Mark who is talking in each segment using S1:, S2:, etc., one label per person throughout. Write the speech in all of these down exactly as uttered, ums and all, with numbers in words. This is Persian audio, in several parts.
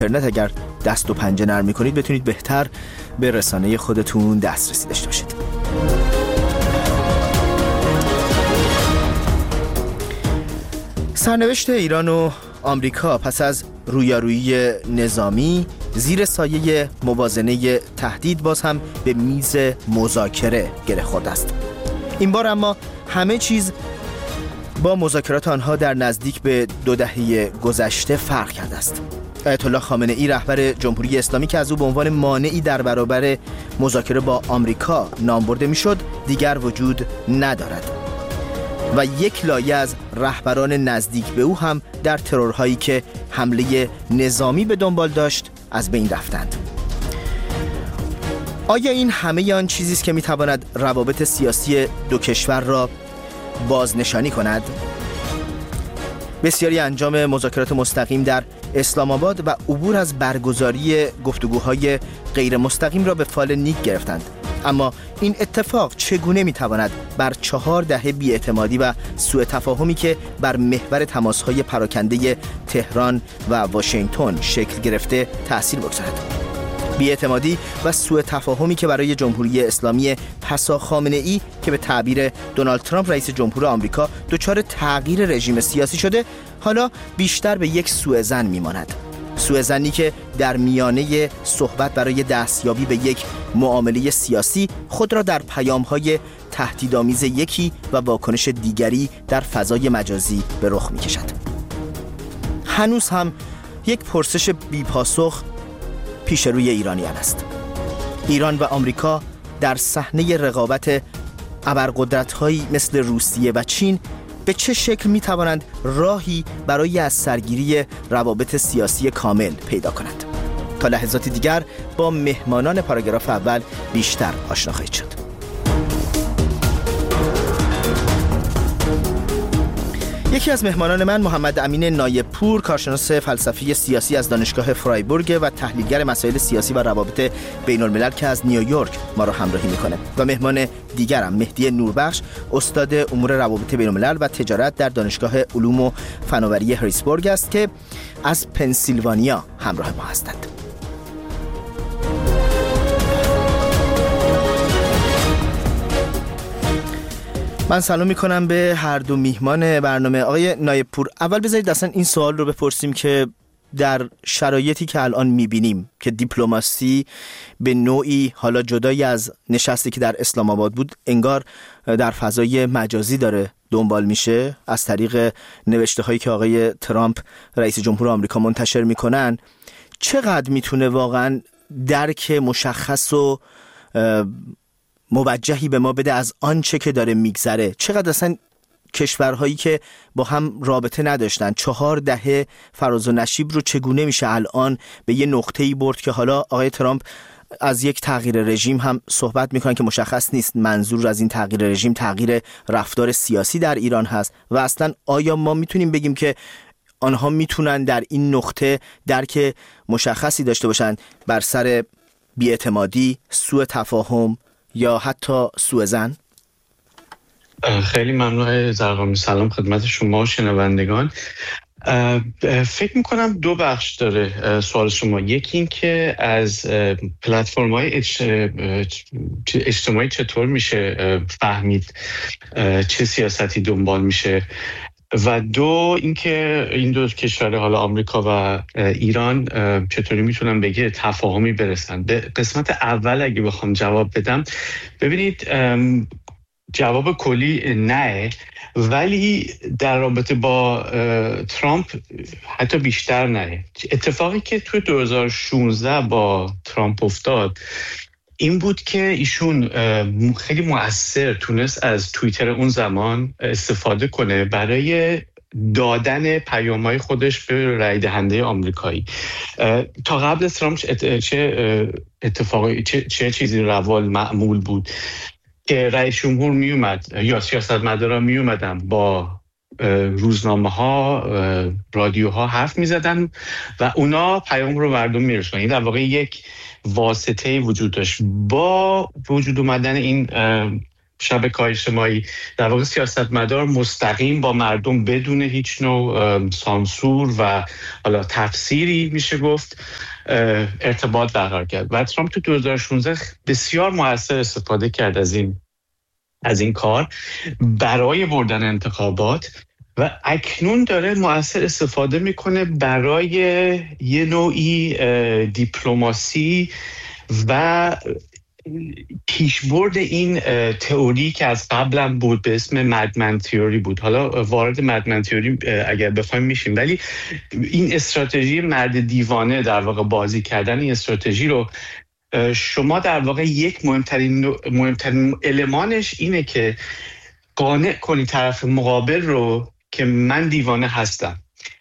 S1: اینترنت اگر دست و پنجه نرم می‌کنید بتونید بهتر به رسانه خودتون دسترسی داشته باشید. سرنوشت ایران و آمریکا پس از رویارویی نظامی زیر سایه موازنه تهدید باز هم به میز مذاکره گره خورده است. این بار اما همه چیز با مذاکرات آنها در نزدیک به دو دهه گذشته فرق کرده است. آیت الله خامنه ای رهبر جمهوری اسلامی که از او به عنوان مانعی در برابر مذاکره با آمریکا نام برده میشد دیگر وجود ندارد و یک لایه از رهبران نزدیک به او هم در ترورهایی که حمله نظامی به دنبال داشت از بین رفتند. آیا این همه آن چیزی است که میتواند روابط سیاسی دو کشور را بازنشانی کند؟ بسیاری انجام مذاکرات مستقیم در اسلام آباد و عبور از برگزاری گفتگوهای غیر مستقیم را به فال نیک گرفتند. اما این اتفاق چگونه میتواند بر چهار دهه بی‌اعتمادی و سوء تفاهمی که بر محور تماس‌های پراکنده تهران و واشنگتن شکل گرفته تأثیر بگذارد؟ بی‌اعتمادی و سوء تفاهمی که برای جمهوری اسلامی پسا خامنه‌ای که به تعبیر دونالد ترامپ رئیس جمهور آمریکا دچار تغییر رژیم سیاسی شده، حالا بیشتر به یک سوءظن میماند. سوءظنی که در میانه صحبت برای دستیابی به یک معامله سیاسی خود را در پیام‌های تهدیدآمیز یکی و واکنش دیگری در فضای مجازی به رخ می‌کشد. هنوز هم یک پرسش بی‌پاسخ پیش روی ایرانیان است. ایران و آمریکا در صحنه رقابت ابرقدرت‌هایی مثل روسیه و چین به چه شکل می‌توانند راهی برای از سرگیری روابط سیاسی کامل پیدا کنند؟ تا لحظات دیگر با مهمانان پاراگراف اول بیشتر آشنا خواهید شد. یکی از مهمانان من محمد امین نایب‌پور، کارشناس فلسفی سیاسی از دانشگاه فرایبورگ و تحلیلگر مسائل سیاسی و روابط بین الملل که از نیویورک ما را همراهی میکنه و مهمان دیگرم مهدی نوربخش، استاد امور روابط بین الملل و تجارت در دانشگاه علوم و فناوری هریسبورگ است که از پنسیلوانیا همراه ما هستند. من سلام میکنم به هر دو میهمان برنامه. آقای نایب‌پور، اول بذارید اصلا این سوال رو بپرسیم که در شرایطی که الان میبینیم که دیپلماسی به نوعی حالا جدای از نشستی که در اسلام آباد بود انگار در فضای مجازی داره دنبال میشه از طریق نوشته هایی که آقای ترامپ رئیس جمهور آمریکا منتشر میکنن، چقدر میتونه واقعا درک مشخص و موجهی به ما بده از آنچه که داره میگذره؟ چقدر اصلا کشورهایی که با هم رابطه نداشتن چهار دهه فراز و نشیب رو چگونه میشه الان به یه نقطه‌ای برد که حالا آقای ترامپ از یک تغییر رژیم هم صحبت میکنن که مشخص نیست منظور از این تغییر رژیم تغییر رفتار سیاسی در ایران هست و اصلا آیا ما میتونیم بگیم که آنها میتونن در این نقطه درک مشخصی داشته باشن بر سر بی‌اعتمادی، سوء تفاهم یا حتی سوءظن؟
S2: خیلی ممنون زرقامی. سلام خدمت شما و شنوندگان. فکر میکنم دو بخش داره سوال شما. یکی این که از پلتفرم‌های اجتماعی چطور میشه فهمید چه سیاستی دنبال میشه، و دو اینکه این دو کشور حالا آمریکا و ایران چطوری میتونن به تفاهمی برسن. به قسمت اول اگه بخوام جواب بدم، ببینید جواب کلی نه، ولی در رابطه با ترامپ حتی بیشتر نه. اتفاقی که توی دو هزار و شانزده با ترامپ افتاد این بود که ایشون خیلی مؤثر تونست از توییتر اون زمان استفاده کنه برای دادن پیام‌های خودش به رای دهنده آمریکایی. تا قبل از ترامپ چه اتفاقی چه, چه چیزی روال معمول بود که رئیس جمهور می اومد یا سیاستمدارا می اومدن با روزنامه‌ها، رادیوها حرف می‌زدن و اونا پیام رو مردم می‌رسوندن. این در واقع یک واسطه‌ای وجود داشت. با وجود اومدن این شبکه‌های اجتماعی، در واقع سیاستمدار مستقیم با مردم بدون هیچ نوع سانسور و حالا تفسیری میشه گفت ارتباط برقرار کرد. و ترامپ تو دو هزار و شانزده بسیار مؤثر استفاده کرد از این از این کار برای بردن انتخابات و اکنون داره مؤثر استفاده میکنه برای یه نوعی دیپلماسی و پیشبرد این تئوری که از قبلم بود به اسم مدمن تئوری بود. حالا وارد مدمن تئوری اگر بخوایم میشیم، ولی این استراتژی مرد دیوانه در واقع بازی کردن این استراتژی رو شما در واقع یک مهمترین مهمترین المانش اینه که قانع کنی طرف مقابل رو که من دیوانه هستم.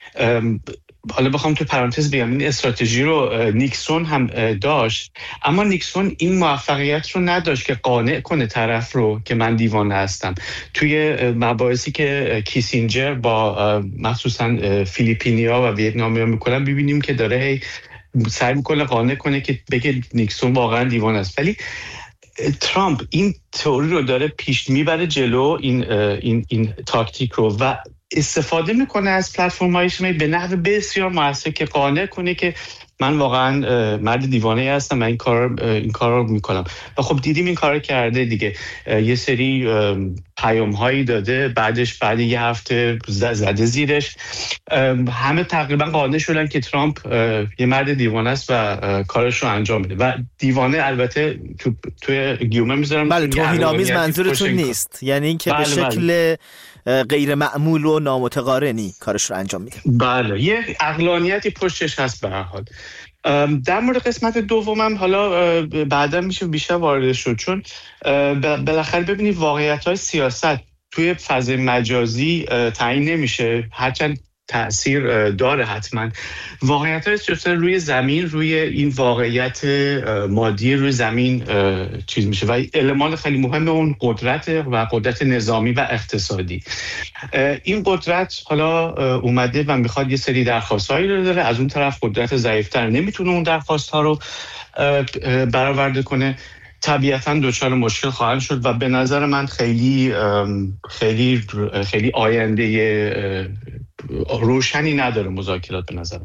S2: حالا بخوام تو پرانتز بگم این استراتژی رو نیکسون هم داشت، اما نیکسون این موفقیت رو نداشت که قانع کنه طرف رو که من دیوانه هستم. توی مباحثی که کیسینجر با مخصوصا فیلیپینیا و ویتنامیا میکنن ببینیم که داره هی سعی میکنه قانع کنه که بگه نیکسون واقعا دیوانه است. ولی ترامپ این تئوری رو داره پیش میبره جلو، این این این تاکتیک رو، و استفاده میکنه از پلتفرم‌های اجتماعی به نحو بسیار موثر که قانع کنه که من واقعا مرد دیوانه هستم و این کار این کار رو میکنم. و خب دیدیم این کار کرده دیگه، یه سری پیام‌هایی داده، بعدش بعد یه هفته زده زیرش، همه تقریبا قانع شدن که ترامپ یه مرد دیوانه است و کارش رو انجام میده. و دیوانه البته تو توی گیومه میذارم.
S1: بله، توهین‌آمیز منظورتون نیست، یعنی اینکه به شکل غیر معمول و نامتقارنی کارش رو انجام میده.
S2: بله، یه عقلانیتی پشتش هست به هر حال. در مورد قسمت دومم حالا بعدا میشه بیشتر وارد شد، چون بالاخره ببینید واقعیت‌های سیاست توی فضای مجازی تعیین نمیشه، هرچند تأثیر داره حتما. واقعیت‌های سیاست روی زمین، روی این واقعیت مادی روی زمین چیز میشه و المان خیلی مهم اون قدرت و قدرت نظامی و اقتصادی. این قدرت حالا اومده و میخواد یه سری درخواست‌هایی رو داره، از اون طرف قدرت ضعیف‌تر نمیتونه اون درخواست‌ها رو برآورده کنه. طبیعتاً دچار مشکل خواهند شد و به نظر من خیلی خیلی خیلی آینده روشنی نداره مذاکرات به نظر من.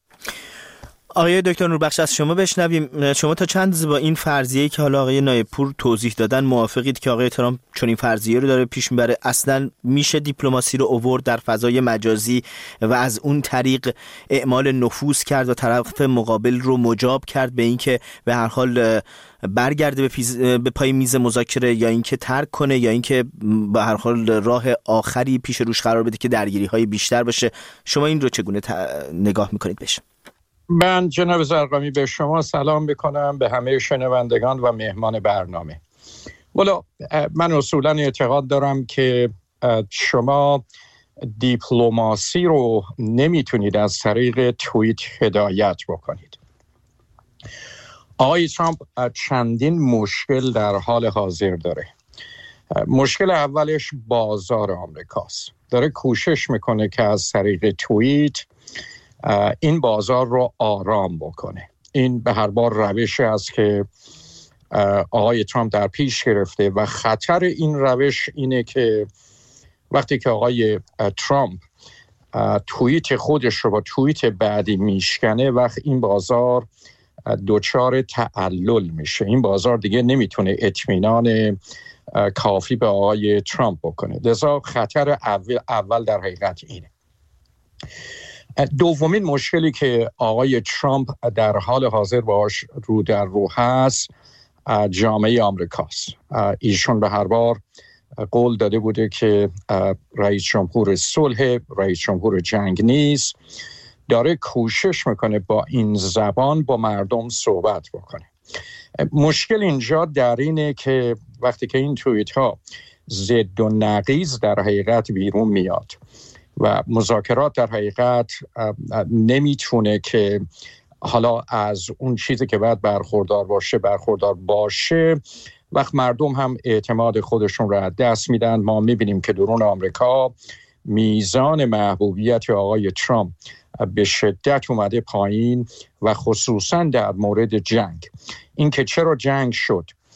S1: آقای دکتر نوربخش از شما بشنویم. شما تا چند روز با این فرضیه‌ای که حالا آقای نایب‌پور توضیح دادن موافقید که آقای ترامپ چون این فرضیه رو داره پیش میبره، اصلا میشه دیپلماسی رو آورد در فضای مجازی و از اون طریق اعمال نفوذ کرد و طرف مقابل رو مجاب کرد به اینکه به هر حال برگرده به, پیز... به پای میز مذاکره، یا اینکه ترک کنه، یا اینکه به هر حال راه آخری پیش روش قرار بده که درگیری‌های بیشتر باشه. شما این رو چگونه ت... نگاه میکنید بشه؟
S3: من جناب زرقامی به شما سلام بکنم، به همه شنوندگان و مهمان برنامه. والا من اصولا اعتقاد دارم که شما دیپلماسی رو نمیتونید از طریق توییت هدایت بکنید. آقای ترامپ چندین مشکل در حال حاضر داره. مشکل اولش بازار آمریکاست. داره کوشش میکنه که از طریق توییت این بازار رو آرام بکنه. این به هر بار روشی است که آقای ترامپ در پیش گرفته و خطر این روش اینه که وقتی که آقای ترامپ توییت خودش رو با توییت بعدی میشکنه، وقت این بازار دچار تعلل میشه. این بازار دیگه نمیتونه اطمینان کافی به آقای ترامپ بکنه. لذا خطر اول, اول در حقیقت اینه. دومین مشکلی که آقای ترامپ در حال حاضر باش رو در رو هست جامعه آمریکاست. ایشون به هر بار قول داده بوده که رئیس جمهور صلح، رئیس جمهور جنگ نیست. داره کوشش میکنه با این زبان با مردم صحبت بکنه. مشکل اینجا در اینه که وقتی که این توییت ها ضد و نقیض در حقیقت بیرون میاد و مذاکرات در حقیقت نمیتونه که حالا از اون چیزی که باید برخوردار باشه برخوردار باشه، وقت مردم هم اعتماد خودشون رو از دست میدن. ما میبینیم که درون آمریکا میزان محبوبیت آقای ترامپ به شدت اومده پایین و خصوصا در مورد جنگ. این که چرا جنگ شد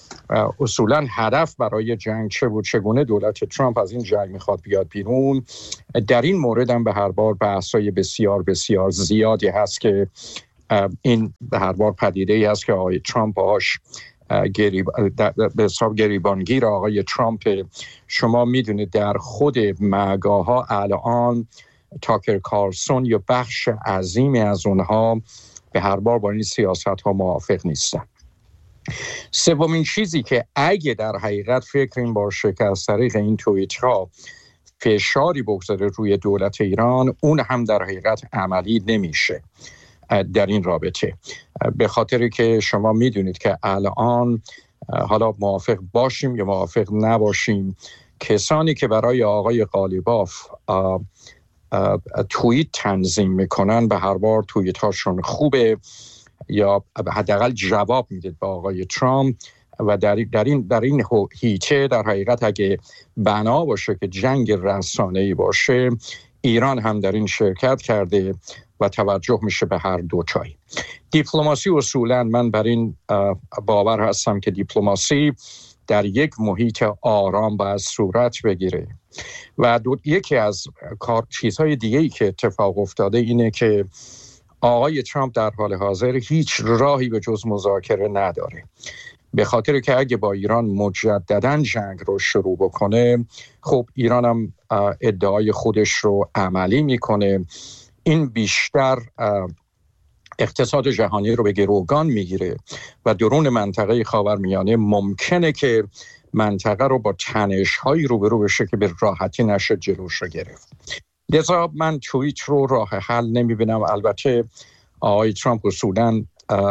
S3: اصولا هدف برای جنگ چه بود، چگونه دولت ترامپ از این جنگ میخواد بیاد بیرون. در این مورد هم به هر بار بحث‌های بسیار بسیار زیادی هست که این به هر بار پدیده‌ای هست که آقای ترامپ باهاش گریب... به حساب گریبانگیر آقای ترامپ. شما میدونید در خود مگاها الان تاکر کارلسون یا بخش عظیمی از اونها به هر بار با این سیاست ها موافق نیستن. سومین چیزی که اگه در حقیقت فکر این باشه که از طریق این توییت ها فشاری بگذاره روی دولت ایران، اون هم در حقیقت عملی نمیشه در این رابطه، به خاطری که شما میدونید که الان حالا موافق باشیم یا موافق نباشیم، کسانی که برای آقای قالیباف توییت تنظیم میکنن به هر بار توییت هاشون خوبه یا حداقل جواب میده به آقای ترامپ و در در این در این هیچه در حقیقت اگه بنا باشه که جنگ رسانه‌ای باشه، ایران هم در این شرکت کرده و توجه میشه به هر دو تای. دیپلماسی اصولا من بر این باور هستم که دیپلماسی در یک محیط آرام باید صورت بگیره و دو یکی از کار چیزهای دیگه‌ای که اتفاق افتاده اینه که آقای ترامپ در حال حاضر هیچ راهی به جز مذاکره نداره، به خاطر که اگه با ایران مجدداً جنگ رو شروع بکنه، خب ایران هم ادعای خودش رو عملی میکنه، این بیشتر اقتصاد جهانی رو به گروگان میگیره و درون منطقه خاورمیانه ممکنه که منطقه رو با تنش‌هایی روبرو بشه که به راحتی نشه جلوش رو گرفت. لذا من توییت رو راه حل نمیبینم. البته آقای ترامپ اصولاً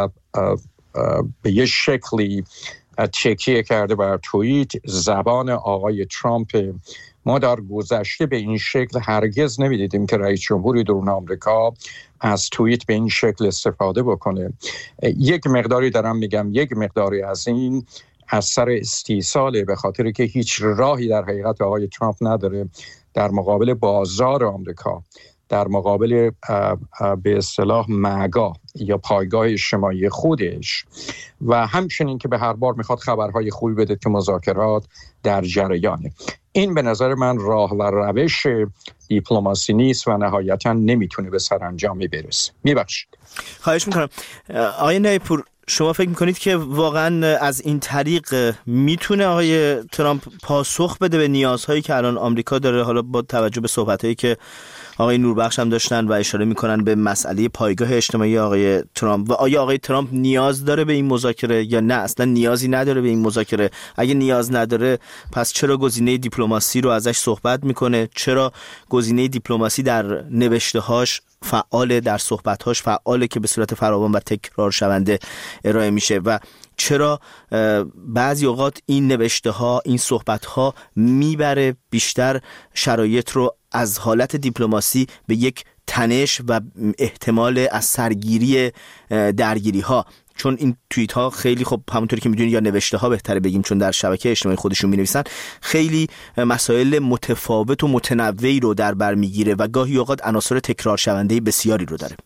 S3: به یه شکلی تکیه کرده بر توییت. زبان آقای ترامپ ما در گذشته به این شکل هرگز نمیدیدیم که رئیس جمهوری درون آمریکا از توییت به این شکل استفاده بکنه. یک مقداری دارم میگم، یک مقداری از این از سر استیصاله، به خاطر که هیچ راهی در حقیقت آقای ترامپ نداره در مقابل بازار آمریکا، در مقابل به اصطلاح مگا یا پایگاه اجتماعی خودش و همچنین که به هر بار میخواد خبرهای خوبی بده که مذاکرات در جریانه. این به نظر من راه و روش دیپلماسی نیست و نهایتا نمیتونه به سرانجامی برسه. میبخشید.
S1: خواهش میکنم. آقای نایپور، شما فکر میکنید که واقعا از این طریق میتونه آقای ترامپ پاسخ بده به نیازهایی که الان آمریکا داره، حالا با توجه به صحبتایی که آقای نوربخش هم داشتن و اشاره میکنن به مسئله پایگاه اجتماعی آقای ترامپ، و آیا آقای ترامپ نیاز داره به این مذاکره یا نه اصلا نیازی نداره به این مذاکره؟ اگه نیاز نداره پس چرا گزینه دیپلماسی رو ازش صحبت میکنه؟ چرا گزینه دیپلماسی در نوشته‌هاش فعال، در صحبت‌هاش فعاله که به صورت فراوان و تکرار شونده ارائه میشه؟ و چرا بعضی اوقات این نوشته ها، این صحبت ها میبره بیشتر شرایط رو از حالت دیپلماسی به یک تنش و احتمال از سرگیری درگیری ها؟ چون این توییت ها خیلی، خب همونطوری که میدونید، یا نوشته ها بهتره بگیم چون در شبکه اجتماعی خودشون مینویسن، خیلی مسائل متفاوت و متنوعی رو در بر میگیره و گاهی اوقات عناصر تکرار شونده بسیاری رو داره.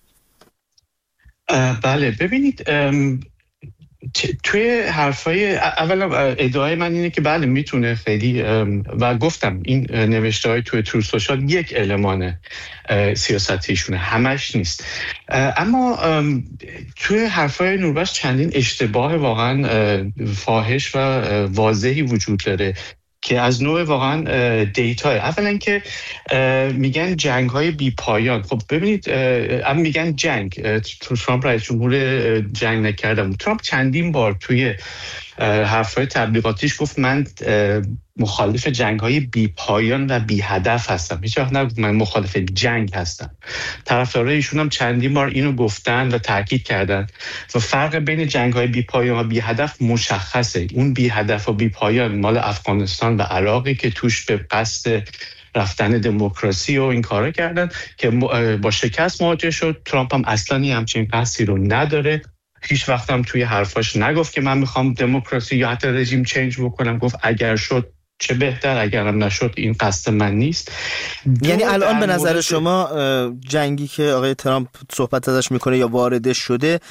S2: بله، ببینید توی حرفای اولا ادعای من اینه که بله میتونه خیلی، و گفتم این نوشته های توی ترو سوشال یک المان سیاستیشونه، همش نیست. اما توی حرفای نوربخش چندین اشتباه واقعا فاحش و واضحی وجود داره که از نوع واقعا دیتای. اولا که میگن جنگ های بی پایان. خب ببینید، هم میگن جنگ، ترامپ رئیس جمهور جنگ نکردم. ترامپ چندین بار توی حرفای تبلیغاتیش گفت من مخالف جنگ های بی پایان و بی هدف هستم. هیچ وقت نگفت من مخالف جنگ هستم. طرفدارای ایشون هم چندین بار اینو گفتن و تاکید کردن و فرق بین جنگ های بی پایان و بی هدف مشخصه. اون بی هدف و بی پایان مال افغانستان و عراقی که توش به قصد رفتن دموکراسی و این کارا کردن که با شکست مواجه شد. ترامپ هم اصلا همچین قصدی رو نداره. هیچ وقت هم توی حرفاش نگفت که من میخوام دموکراسی یا حتی رژیم چنج بکنم. گفت اگر شد چه بهتر، اگر هم نشد این قصد من نیست.
S1: یعنی الان به نظر شما جنگی که آقای ترامپ صحبت ازش میکنه یا وارد شده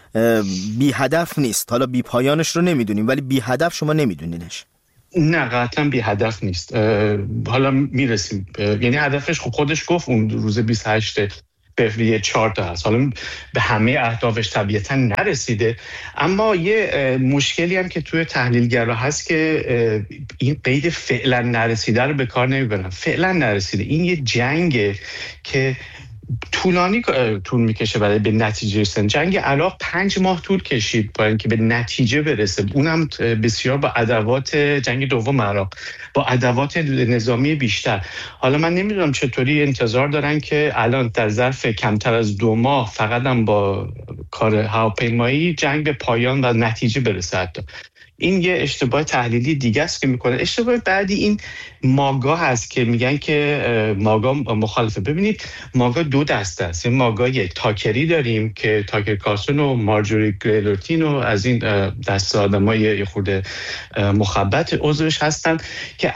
S1: بی هدف نیست. حالا بی پایانش رو نمیدونیم ولی بی هدف شما نمیدونینش.
S2: نه قطعا بی هدف نیست. حالا میرسیم، یعنی هدفش خب خودش گفت اون روز بیست و هشت فوریه چهار تا هست. حالا به همه اهدافش طبیعتا نرسیده، اما یه مشکلی هم که توی تحلیلگرا هست که این قید فعلا نرسیده رو به کار نمیبرن. فعلا نرسیده این یه جنگه که طولانی طول میکشه برای به نتیجه رسیدن. جنگ عراق پنج ماه طول کشید برای اینکه به نتیجه برسه، اونم بسیار با ادوات جنگ دوم عراق، با ادوات نظامی بیشتر. حالا من نمیدونم چطوری انتظار دارن که الان در ظرف کمتر از دو ماه فقط هم با کار هواپیمایی جنگ به پایان و نتیجه برسه. حتی این یه اشتباه تحلیلی دیگه است که میکنه. اشتباه بعدی این ماگا هست که میگن که ماگا مخالفه. ببینید ماگا دو دسته است. این ماگا یک تاکری داریم که تاکر کارسون و مارجوری گریلورتین و از این دسته آدمای یه خورده مخبط عضوش هستن که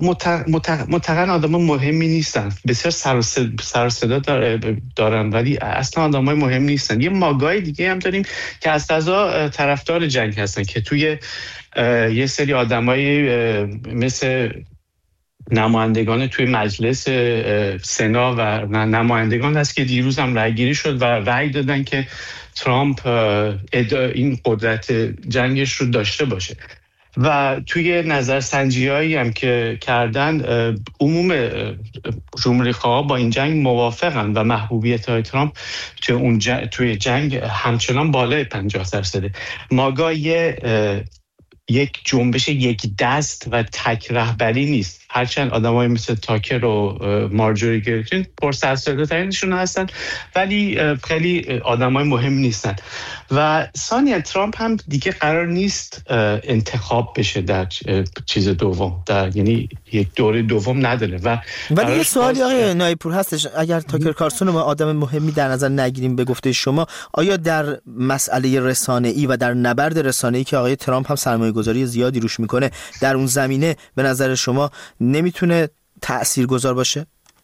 S2: مطلقاً آدمای مهمی نیستن، بسیار سر و صدا دارن ولی اصلا آدمای مهم نیستن. یه ماگای دیگه هم داریم که از قضا طرفدار جنگ هستن که توی یه سری آدمایی مثل نمایندگان توی مجلس سنا و نمایندگان هست که دیروز هم رأی گیری شد و رأی دادن که ترامپ این قدرت جنگش رو داشته باشه. و توی نظرسنجی‌هایی هم که کردن عموم جمهوری‌خواها با این جنگ موافقن و محبوبیت های ترامپ توی اون جنگ، توی جنگ همچنان بالای پنجاه درصده. ماگا یه یک جنبش یک دست و تک رهبری نیست، هرچند آدمای مثل تاکر و مارجوری گریلورتین پر سر صدا ترینشون هستن ولی خیلی آدمای مهم نیستن. و ثانیا ترامپ هم دیگه قرار نیست انتخاب بشه در چیز دوم، در یعنی یک دوره دوم نداره. و
S1: ولی یه سوالی آقای نایپور هستش، اگر تاکر کارسون ما آدم مهمی در نظر نگیریم به گفته شما، آیا در مسئله رسانه‌ای و در نبرد رسانه‌ای که آقای ترامپ هم سرمایه‌گذاری زیادی روش میکنه در اون زمینه به نظر شما نمیتونه تأثیرگذار باشه؟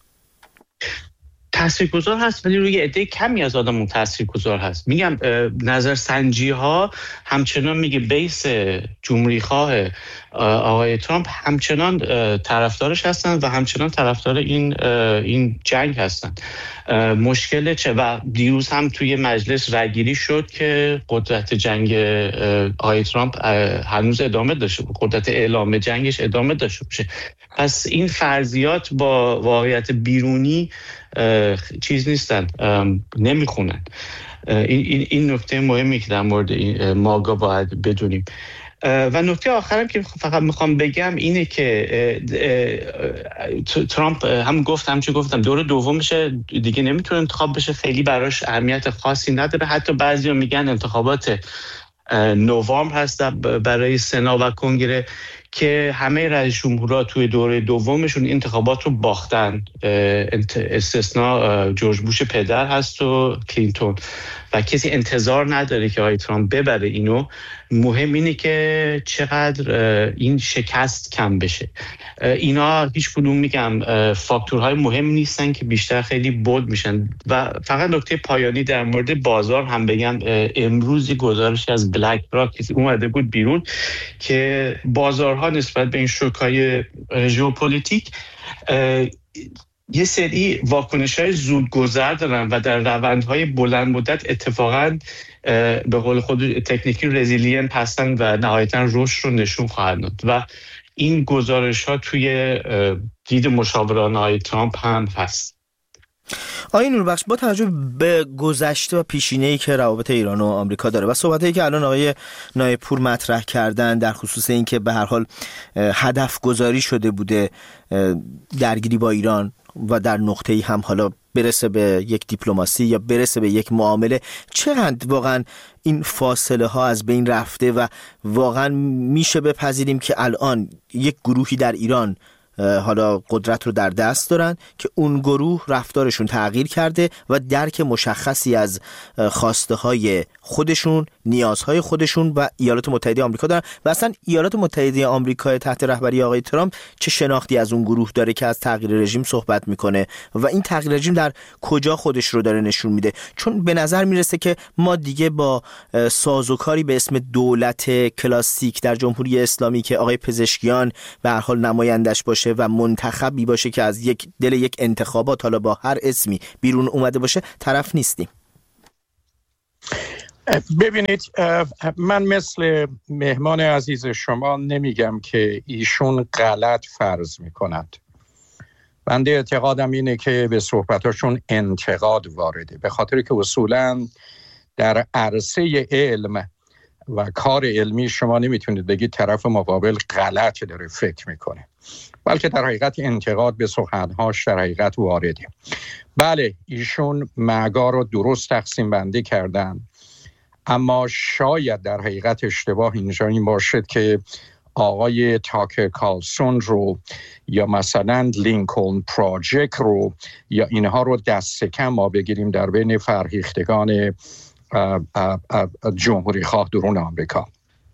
S2: تأثیرگذار هست ولی روی عده کمی از آدمون تأثیرگذار هست. میگم نظرسنجی ها همچنان میگه بیس جمهوری خواه آقای ترامپ همچنان طرفدارش هستن و همچنان طرفدار این این جنگ هستن. مشکل چه؟ و دیروز هم توی مجلس رأی گیری شد که قدرت جنگ آقای ترامپ هنوز ادامه داشته باشه، قدرت اعلام جنگش ادامه داشته باشه. پس این فرضیات با واقعیت بیرونی چیز نیستن، نمیخونن. این این نکته مهمی که در مورد ماگا باید بدونیم. و نکته آخرم که فقط میخوام بگم اینه که ترامپ هم گفتم چه گفتم دوره دومش دیگه نمیتونه انتخاب بشه، خیلی براش اهمیت خاصی نداره. حتی بعضیا میگن انتخابات نوامبر هست برای سنا و کنگره که همه رئیس جمهورها توی دوره دومشون انتخابات رو باختن، استثناء جورج بوش پدر هست و کلینتون، و کسی انتظار نداره که آقای ترامپ ببره اینو. مهم اینه که چقدر این شکست کم بشه. اینا هیچ کدوم میگم فاکتورهای مهم نیستن که بیشتر خیلی بود میشن. و فقط نکته پایانی در مورد بازار هم بگم، امروز گزارشی از بلک راک اومده بود بیرون که بازارها نسبت به این شوک‌های ژئوپلیتیک یه سری واکنش‌های زودگذر دارن و در روندهای بلند مدت اتفاقاً به قول خود تکنیکی رزیلینت هستن و نهایتاً رشد رو نشون خواهند داد. و این گزارش‌ها توی دید مشاوران آقای ترامپ هم هست.
S1: آقای نوربخش، با توجه به گذشته و پیشینه‌ای که روابط ایران و آمریکا داره و صحبتایی که الان آقای نایپور مطرح کردن در خصوص این که به هر حال هدف گذاری شده بوده درگیری با ایران و در نقطه‌ای هم حالا برسه به یک دیپلماسی یا برسه به یک معامله، چقدر واقعا این فاصله ها از بین رفته و واقعا میشه بپذیریم که الان یک گروهی در ایران حالا قدرت رو در دست دارن که اون گروه رفتارشون تغییر کرده و درک مشخصی از خواسته های خودشون، نیازهای خودشون و ایالات متحده آمریکا دارن و اصلا ایالات متحده آمریکا تحت رهبری آقای ترامپ چه شناختی از اون گروه داره که از تغییر رژیم صحبت میکنه و این تغییر رژیم در کجا خودش رو داره نشون میده؟ چون به نظر میرسه که ما دیگه با سازوکاری به اسم دولت کلاسیک در جمهوری اسلامی که آقای پزشکیان به هر حال نمایندش باشه و منتخبی باشه که از یک دل یک انتخابات حالا با هر اسمی بیرون اومده باشه طرف نیستیم.
S3: ببینید، من مثل مهمان عزیز شما نمیگم که ایشون غلط فرض میکند. بنده اعتقادم اینه که به صحبتاشون انتقاد وارده، به خاطر که اصولاً در عرصه علم و کار علمی شما نمیتونید بگید طرف مقابل غلط داره فکر میکنه، بلکه در حقیقت انتقاد به سخنهاش در حقیقت وارده. بله، ایشون مگا رو درست تقسیم بندی کردن، اما شاید در حقیقت اشتباه اینجا این باشد که آقای تاکر کارلسون رو یا مثلا لینکلن پراجکت رو یا اینها رو دست کم ما بگیریم در بین فرهیختگان جمهوری خواه درون آمریکا.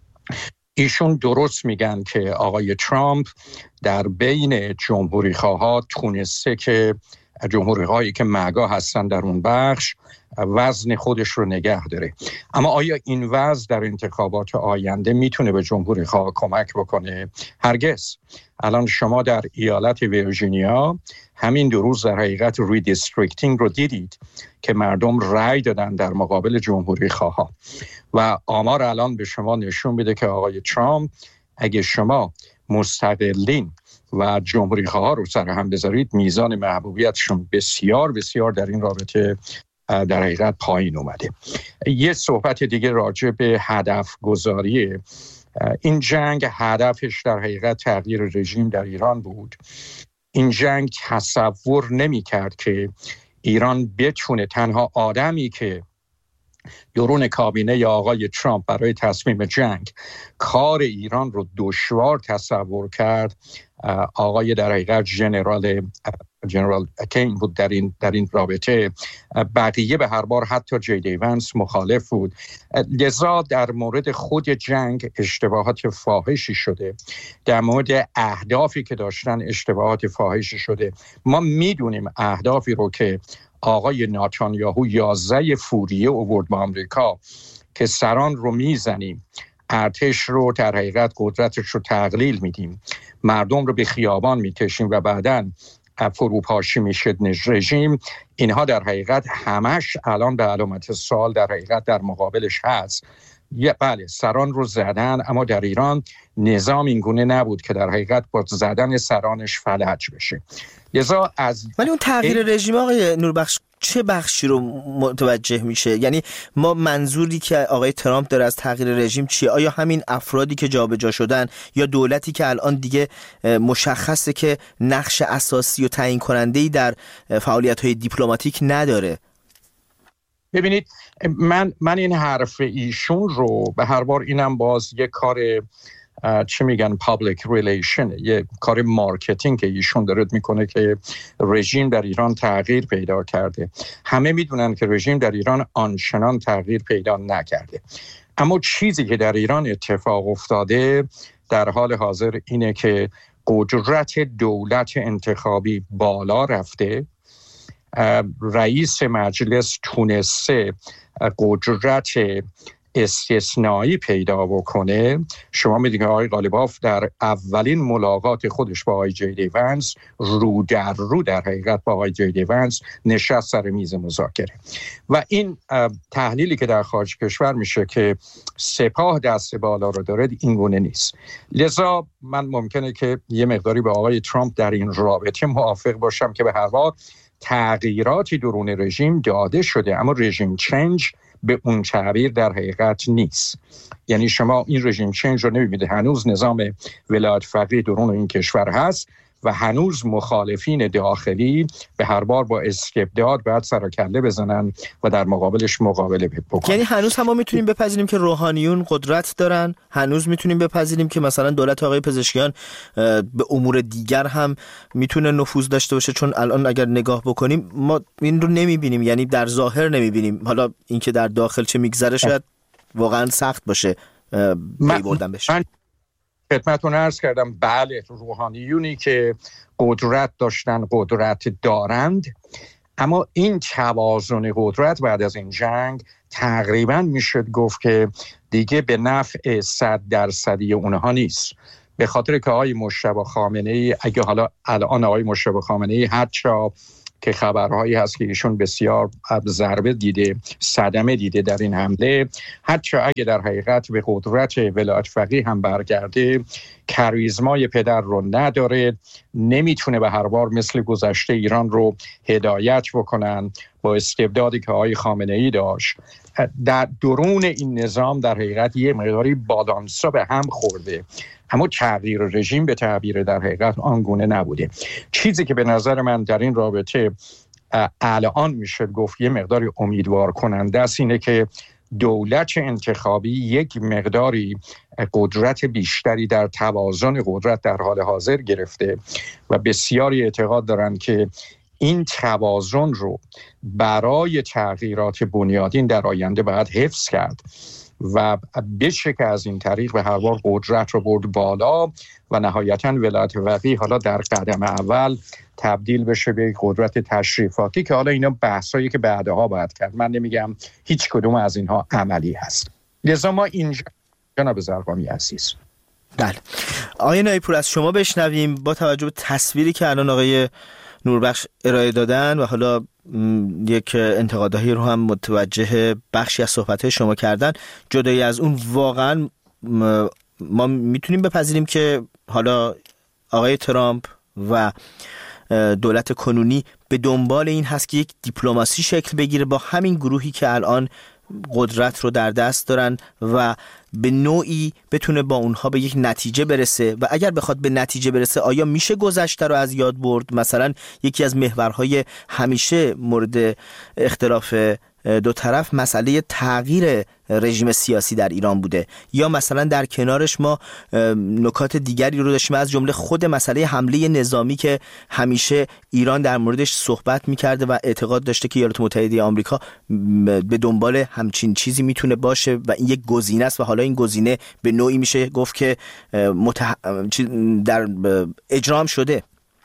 S3: ایشون درست میگن که آقای ترامپ در بین جمهوری خواها تونسته که جمهوری خواهی که مگا هستن در اون بخش وزن خودش رو نگه داره. اما آیا این وزن در انتخابات آینده میتونه به جمهوری خواه کمک بکنه؟ هرگز. الان شما در ایالت ویرجینیا همین دو روز در حقیقت ریدیستریکتینگ رو دیدید که مردم رأی دادن در مقابل جمهوری خواها و آمار الان به شما نشون میده که آقای ترامپ اگه شما مستقلین و جمهوری خواه رو سر هم بذارید میزان محبوبیتشون بسیار بسیار در این رابطه در حقیقت پایین اومده. یه صحبت دیگه راجع به هدف گذاری این جنگ، هدفش در حقیقت تغییر رژیم در ایران بود. این جنگ تصور نمی کرد که ایران بتونه تنها آدمی که درون کابینه یا آقای ترامپ برای تصمیم جنگ کار ایران رو دشوار تصور کرد، آقای در حقیقت جنرال جنرال کین بود در این در این رابطه. بقیه به هر بار حتی جی دی ونس مخالف بود. لذا در مورد خود جنگ اشتباهات فاحشی شده، در مورد اهدافی که داشتن اشتباهات فاحشی شده. ما میدونیم اهدافی رو که آقای نتانیاهو یازده فوریه آورد با آمریکا که سران رو میزنیم، ارتش رو در حقیقت قدرتش رو تقلیل میدیم، مردم رو به خیابان میکشیم و بعداً فروپاشی میشه رژیم، اینها در حقیقت همش الان به علامت سوال در حقیقت در مقابلش هست. یه بله سران رو زدن، اما در ایران نظام اینگونه نبود که در حقیقت با زدن سرانش فلج بشه. لذا از
S1: ولی اون تغییر ای... رژیم آقای نوربخش چه بخشی رو متوجه میشه؟ یعنی ما منظوری که آقای ترامپ داره از تغییر رژیم چیه؟ آیا همین افرادی که جابجا شدن یا دولتی که الان دیگه مشخصه که نقش اساسی و تعیین کننده‌ای در فعالیت‌های دیپلماتیک نداره؟
S3: ببینید، من من این حرف ایشون رو به هر بار اینم باز یک کار چه میگن پابلیک ریلیشن، یه کار مارکتینگ که ایشون داره میکنه که رژیم در ایران تغییر پیدا کرده. همه میدونن که رژیم در ایران آنچنان تغییر پیدا نکرده، اما چیزی که در ایران اتفاق افتاده در حال حاضر اینه که قدرت دولت انتخابی بالا رفته، رئیس مجلس تونسته قدرت استثنایی پیدا بکنه. شما میدونید آقای غالباف در اولین ملاقات خودش با آقای جی دی ونس رو در رو در حقیقت با آقای جی دی ونس نشست سر میز مذاکره و این تحلیلی که در خارج کشور میشه که سپاه دست بالا رو داره این گونه نیست. لذا من ممکنه که یه مقداری با آقای ترامپ در این رابطه موافق باشم که به هر حال تغییراتی درون رژیم داده شده، اما رژیم چنج به اون تعبیر در حقیقت نیست. یعنی شما این رژیم چنج رو نمی‌بینید، هنوز نظام ولایت فقیه درون این کشور هست و هنوز مخالفین داخلی به هر بار با استبداد باید سر و کله بزنن و در مقابلش مقابله بکنن.
S1: یعنی هنوز هم ما میتونیم بپذیریم که روحانیون قدرت دارن، هنوز میتونیم بپذیریم که مثلا دولت آقای پزشکیان به امور دیگر هم میتونه نفوذ داشته باشه، چون الان اگر نگاه بکنیم ما این رو نمیبینیم، یعنی در ظاهر نمیبینیم. حالا اینکه در داخل چه میگذره شاید واقعا سخت باشه پی بردن بشه.
S3: من خدمتتون عرض کردم بله، روحانیونی که قدرت داشتن قدرت دارند، اما این توازن قدرت بعد از این جنگ تقریبا میشد گفت که دیگه به نفع صد درصدی اونها نیست، به خاطر که آقای مجتبی خامنه‌ای، اگه حالا الان آقای مجتبی خامنه‌ای هرچا که خبرهایی هست که ایشون بسیار ضربه دیده، صدمه دیده در این حمله، حتی اگه در حقیقت به قدرت ولایت فقیه هم برگرده، کاریزمای پدر رو نداره، نمیتونه به هر بار مثل گذشته ایران رو هدایت بکنن با استبدادی که آقای خامنه‌ای داشت. در درون این نظام در حقیقت یه مقداری بالانسا به هم خورده، اما تغییر رژیم به تعبیر در حقیقت آنگونه نبوده. چیزی که به نظر من در این رابطه الان میشه گفت یه مقداری امیدوار کننده است اینه که دولت انتخابی یک مقداری قدرت بیشتری در توازن قدرت در حال حاضر گرفته و بسیاری اعتقاد دارن که این توازن رو برای تغییرات بنیادین در آینده باید حفظ کرد و بشه که از این طریق به هر بار قدرت رو برد بالا و نهایتاً ولایت فقیه حالا در قدم اول تبدیل بشه به قدرت تشریفاتی، که حالا اینا بحثایی که بعدها باید کرد. من نمیگم هیچ کدوم از اینها عملی هست. لذا ما اینجا جناب زرقامی عزیز،
S1: بله آقای نایب‌پور از شما بشنویم با توجه به تصویری که الان آقای نوربخش ارائه دادن و حالا یک انتقادهایی رو هم متوجه بخشی از صحبت‌های شما کردن. جدای از اون واقعا ما میتونیم بپذیریم که حالا آقای ترامپ و دولت کنونی به دنبال این هست که یک دیپلماسی شکل بگیره با همین گروهی که الان قدرت رو در دست دارن و به نوعی بتونه با اونها به یک نتیجه برسه، و اگر بخواد به نتیجه برسه آیا میشه گذشته رو از یاد برد؟ مثلا یکی از محورهای همیشه مورد اختلاف دو طرف مسئله تغییر رژیم سیاسی در ایران بوده، یا مثلا در کنارش ما نکات دیگری رو داشتیم از جمله خود مسئله حمله نظامی که همیشه ایران در موردش صحبت میکرده و اعتقاد داشته که ایالات متحده آمریکا به دنبال همچین چیزی میتونه باشه و این یک گزینه است و حالا این گزینه به نوعی میشه گفت که متح... در اجرام شده.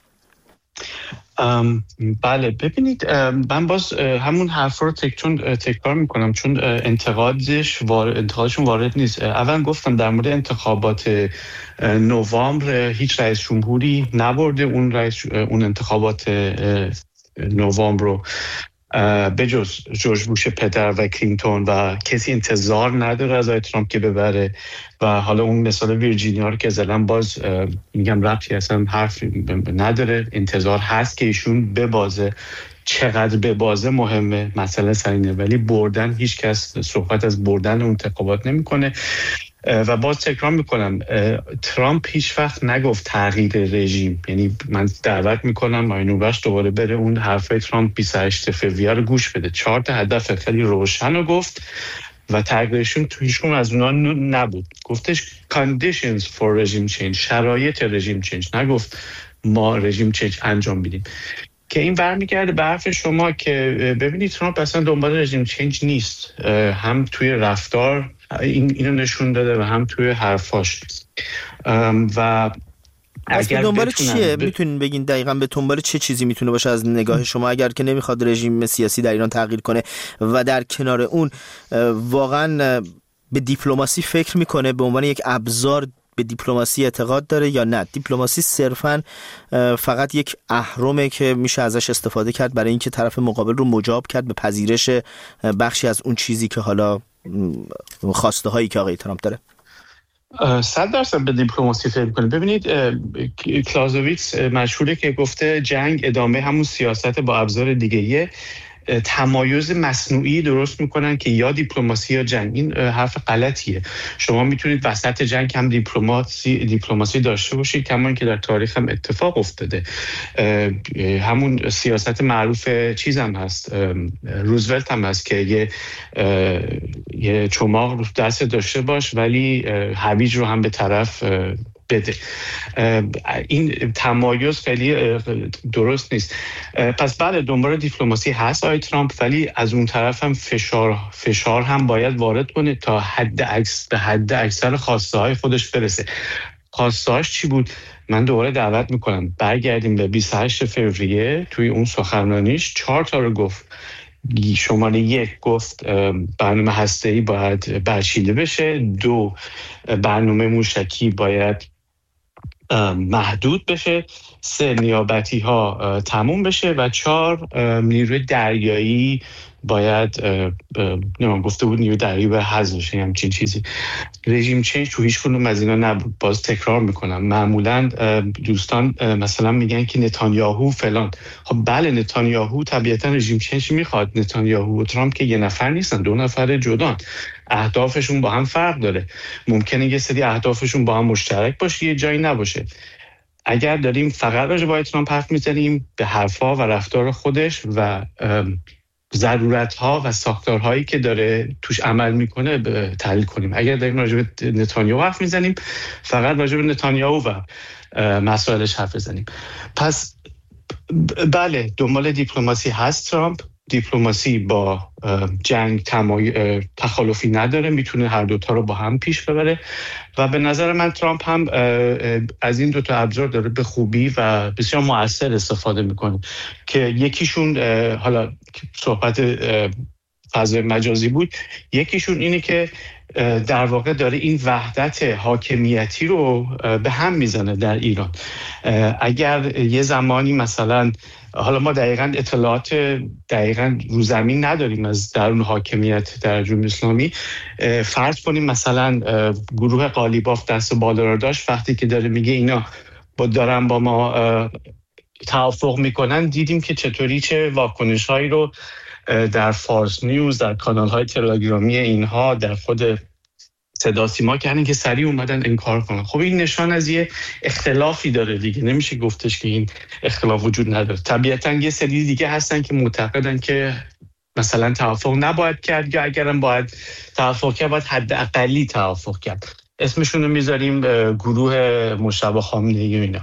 S2: بله ببینید، من باز همون حرف رو تک چون تکرار میکنم چون انتقادش وارد انتقادشون وارد نیست. اول گفتم در مورد انتخابات نوامبر هیچ رئیس جمهوری نبرده اون رئیس اون انتخابات نوامبر رو به جز جورج بوش پدر و کلینتون، و کسی انتظار نداره از آقای ترامپ که ببره. و حالا اون مثال ویرجینیا رو که زدم باز میگم ربطی اصلا حرف نداره، انتظار هست که ایشون ببازه. چقدر ببازه مهمه، مسئله سرینه، ولی بردن هیچ کس صحبت از بردن اون انتخابات نمیکنه. و باز تکرار میکنم ترامپ هیچ وقت نگفت تغییر رژیم، یعنی من دعوت میکنم آقای نوربخش دوباره بره اون حرفای ترامپ بیست و هشتم فوریه رو گوش بده. چهار تا هدف خیلی روشن رو گفت و تغییرشون تو هیچ از اونها نبود. گفتش conditions for regime change، شرایط رژیم چنج، نگفت ما رژیم چنج انجام میدیم. که این برمیگرده به حرف شما که ببینید ترامپ اصلا دنبال رژیم چنج نیست، هم توی رفتار این اینو نشون داده و هم توی حرفاش. و
S1: اگر دنبال چیه؟ ب... میتونین بگین دقیقاً به دنبال چه چیزی میتونه باشه از نگاه شما، اگر که نمیخواد رژیم سیاسی در ایران تغییر کنه و در کنار اون واقعاً به دیپلماسی فکر میکنه به عنوان یک ابزار به دیپلماسی اعتقاد داره یا نه دیپلماسی صرفاً فقط یک اهرمه که میشه ازش استفاده کرد برای اینکه طرف مقابل رو مجاب کرد به پذیرش بخشی از اون چیزی که حالا خواسته هایی که آقای ترامپ داره؟
S2: صد درصد به دیپلماسی فکر کنید. ببینید کلازویتس مشهوره که گفته جنگ ادامه همون سیاست با ابزار دیگه‌ایه. تمایز مصنوعی درست میکنن که یا دیپلماسی یا جنگ. این حرف غلطیه. شما میتونید وسط جنگ هم دیپلماسی دیپلماسی داشته باشید، کما اینکه در تاریخ هم اتفاق افتاده. همون سیاست معروف چیزم هست، روزولت هم هست که یه یه چماق رو دست داشته باش ولی هویج رو هم به طرف بده. این تمایز خیلی درست نیست. پس بله دنبال دیپلماسی هست آقای ترامپ، ولی از اون طرف هم فشار فشار هم باید وارد کنه تا حد اکس به حد اکثر خواسته های خودش برسه. خواسته هاش چی بود؟ من دوباره دعوت میکنم برگردیم به بیست و هشت فوریه. توی اون سخنرانیش چهار تا رو گفت. شماره یک گفت برنامه هسته‌ای باید برچیده بشه، دو برنامه موشکی باید محدود بشه، سه نیابتی ها تموم بشه و چهار نیروی دریایی باید نمیم گفته بود نیروی دریایی باید حذف بشه، همچین چیزی. رژیم چنج تو هیچ کدوم از اینا نبود. باز تکرار میکنم، معمولا دوستان مثلا میگن که نتانیاهو فلان. خب بله نتانیاهو طبیعتا رژیم چنج میخواد. نتانیاهو و ترامپ که یه نفر نیستن، دو نفر جدان. اهدافشون با هم فرق داره. ممکنه یه سری اهدافشون با هم مشترک باشه، یه جایی نباشه. اگر داریم فقط راجع به ترامپ حرف میزنیم، به حرفا و رفتار خودش و ضرورت‌ها و ساختارهایی که داره توش عمل میکنه تحلیل کنیم. اگر داریم راجع به نتانیاهو حرف میزنیم، فقط راجع به نتانیاهو و مسائلش حرف بزنیم. پس بله دنبال دیپلماسی هست ترامپ. دیپلماسی با جنگ تمای... تخالفی نداره، میتونه هر دوتا رو با هم پیش ببره و به نظر من ترامپ هم از این دوتا ابزار داره به خوبی و بسیار مؤثر استفاده میکنه که یکیشون حالا صحبت فضای مجازی بود، یکیشون اینه که در واقع داره این وحدت حاکمیتی رو به هم میزنه در ایران. اگر یه زمانی مثلا، حالا ما دقیقاً اطلاعات دقیقاً رو زمین نداریم از درون حاکمیت در جمهوری اسلامی، فرض کنیم مثلا گروه قالیباف دست بالا رو داشت، وقتی که داره میگه اینا با دارن با ما توافق میکنن، دیدیم که چطوری چه واکنش هایی رو در فارس نیوز، در کانال های تلگرامی اینها، در خود صدا سیما کردن که سریع اومدن انکار کنن. خب این نشان از یه اختلافی داره دیگه. نمیشه گفتش که این اختلاف وجود نداره. طبیعتاً یه سری دیگه هستن که معتقدن که مثلا توافق نباید کرد، یا اگرم باید توافق کرد باید حداقلی توافق کرد. اسمشون رو میذاریم گروه مجتبی خامنه‌ای و اینا.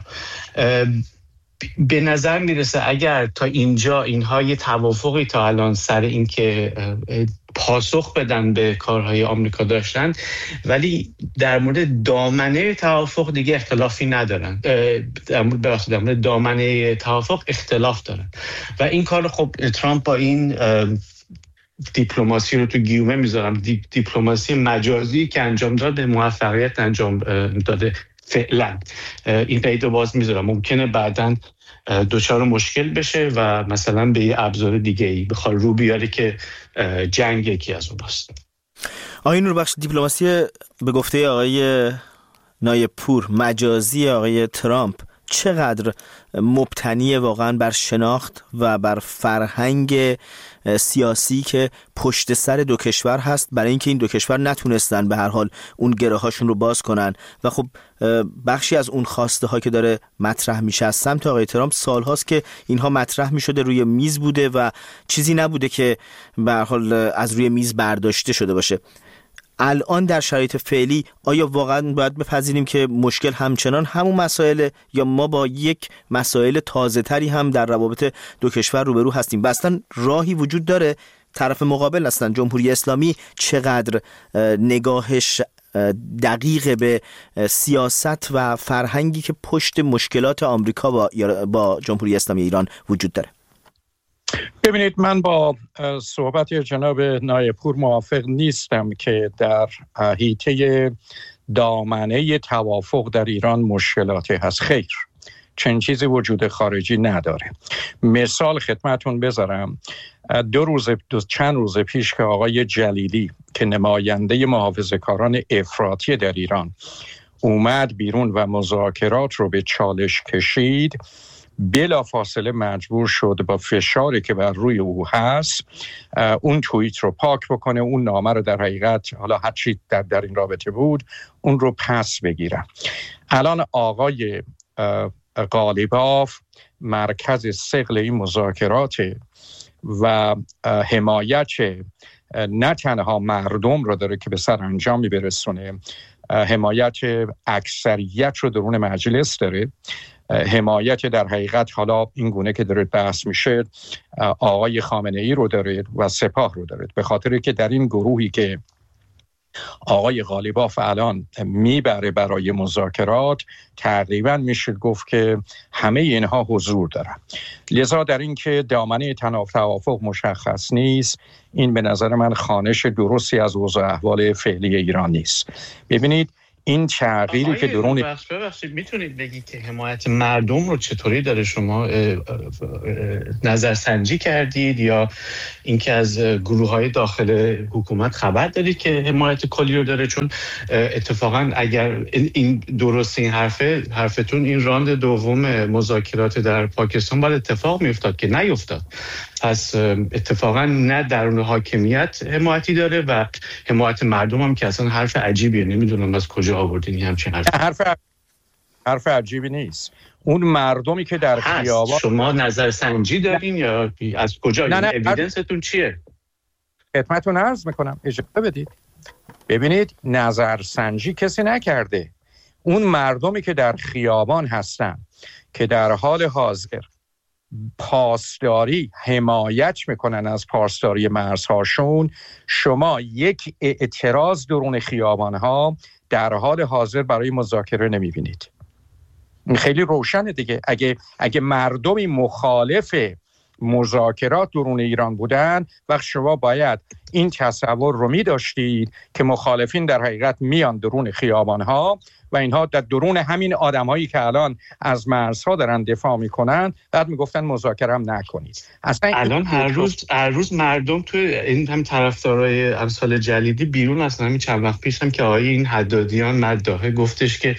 S2: به نظر میرسه اگر تا اینجا اینها یه توافقی تا الان سر این که پاسخ بدن به کارهای آمریکا داشتن، ولی در مورد دامنه توافق دیگه اختلافی ندارن. در مورد در مورد دامنه توافق اختلاف دارن و این کار خب ترامپ با این دیپلماسی رو تو گیومه میذارم، دی، دیپلماسی مجازی که انجام داد به موفقیت انجام داده. فعلا این قید رو باز میذارم، ممکنه بعداً دوچار مشکل بشه و مثلا به یه ابزار دیگه ای بخواد رو بیاره که جنگ یکی از اوناست.
S1: آقای نوربخش، دیپلماسی به گفته آقای نایب پور مجازی آقای ترامپ چقدر مبتنی واقعا بر شناخت و بر فرهنگ سیاسی که پشت سر دو کشور هست، برای اینکه این دو کشور نتونستن به هر حال اون گره هاشون رو باز کنن و خب بخشی از اون خواسته ها که داره مطرح میشه از سمت آقای ترامپ سال هاست که اینها مطرح میشده، روی میز بوده و چیزی نبوده که به هر حال از روی میز برداشته شده باشه. الان در شرایط فعلی آیا واقعا باید بپذیریم که مشکل همچنان همون مسائل، یا ما با یک مسائل تازه تری هم در روابط دو کشور روبرو هستیم؟ اصلا راهی وجود داره طرف مقابل اصلا جمهوری اسلامی چقدر نگاهش دقیق به سیاست و فرهنگی که پشت مشکلات آمریکا با با جمهوری اسلامی ایران وجود داره؟
S3: ببینید، من با صحبت جناب نایب پور موافق نیستم که در حیطه دامنه توافق در ایران مشکلاتی هست. خیر، چنین چیزی وجود خارجی نداره. مثال خدمتون بذارم. دو روز دو چند روز پیش که آقای جلیلی که نماینده محافظه‌کاران افراطی در ایران اومد بیرون و مذاکرات رو به چالش کشید، بلافاصله مجبور شد با فشاری که بر روی او هست اون توییت رو پاک بکنه، اون نامه رو در حقیقت حالا هر چی در, در این رابطه بود اون رو پس بگیره. الان آقای غالیباف مرکز ثقل این مذاکرات و حمایت نه تنها مردم رو داره که به سرانجامی برسونه، حمایت اکثریت رو درون مجلس داره، حمایت در حقیقت حالا این گونه که داره بحث میشه آقای خامنه ای رو داره و سپاه رو داره، به خاطر که در این گروهی که آقای غالیباف الان میبره برای مذاکرات تقریبا میشه گفت که همه اینها حضور دارن. لذا در این که دامنه تناف توافق مشخص نیست، این به نظر من خوانش درستی از اوضاع احوال فعلی ایران نیست. ببینید این تغییری که درون
S2: ببخشید میتونید بگید که حمایت مردم رو چطوری داره؟ شما نظرسنجی کردید یا اینکه از گروه‌های داخل حکومت خبر دارید که حمایت کلی رو داره؟ چون اتفاقا اگر این درست این حرفه حرفتون این راند دوم مذاکرات در پاکستان باید اتفاق میافتاد که نیفتاد. پس اتفاقا نه درون حاکمیت حمایتی داره و حمایت مردم هم که اصلا حرف عجیبیه، نمیدونم از کجا آوردین این همچین حرف.
S3: حرف حرف عجیبی نیست. اون مردمی که در خیابان
S2: شما نظرسنجی دارین یا از کجا؟ این اوییدنستون چیه؟
S3: خدمتتون عرض میکنم، اجازه بدید. ببینید نظرسنجی کسی نکرده. اون مردمی که در خیابان هستن که در حال حاضر پاسداری حمایت میکنن از پاسداری مرزهاشون، شما یک اعتراض درون خیابانها در حال حاضر برای مذاکره نمیبینید. خیلی روشنه دیگه. اگه اگه مردمی مخالف مذاکرات درون ایران بودن، وقت شما باید این تصور رو می داشتید که مخالفین در حقیقت میان درون خیابانها و اینها در درون همین آدمایی که الان از مرزها دارن دفاع میکنن بعد میگفتن مذاکره هم نکنید.
S2: اصلا الان هر روز هر روز مردم تو این هم طرفدارای امثال جلیلی بیرون هستن. همین چند وقت پیش هم که آقای این حدادیان مداحه گفتش که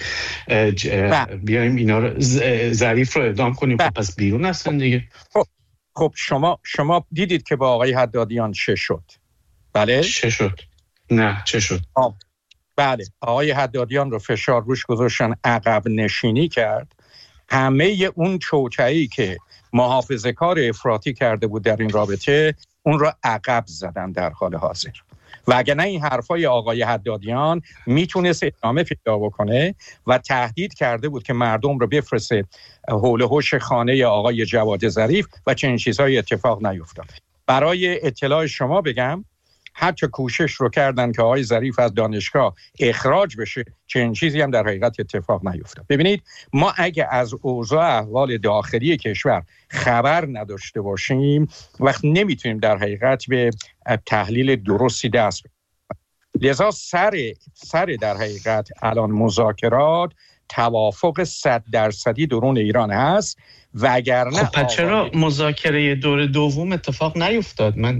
S2: بیایم اینا رو ظریف رو اعدام کنیم. خب پس بیرون هستن دیگه.
S3: خب خب شما شما دیدید که با آقای حدادیان چه شد؟ بله؟
S2: چه شد؟ نه چه شد؟
S3: آه. بله، آقای حدادیان رو فشار روش گذاشتن، عقب نشینی کرد. همه اون چوچه‌ای که محافظه کار افراطی کرده بود در این رابطه اون رو عقب زدن در حال حاضر. و اگر نه این حرفای آقای حدادیان میتونست ادامه پیدا بکنه و تهدید کرده بود که مردم رو بفرسته حول و حوش خانه آقای جواد ظریف و چنین چیزهای اتفاق نیفتاد. برای اطلاع شما بگم حتی کوشش رو کردن که آقای ظریف از دانشگاه اخراج بشه، چنین چیزی هم در حقیقت اتفاق نیفتاد. ببینید ما اگه از اوضاع احوال داخلی کشور خبر نداشته باشیم وقت نمیتونیم در حقیقت به تحلیل درستی دست بزنیم. لذا سر سر در حقیقت الان مذاکرات توافق صد درصدی درون ایران هست وگرنه
S2: خب پس چرا مذاکره دور دوم اتفاق نیفتاد؟ من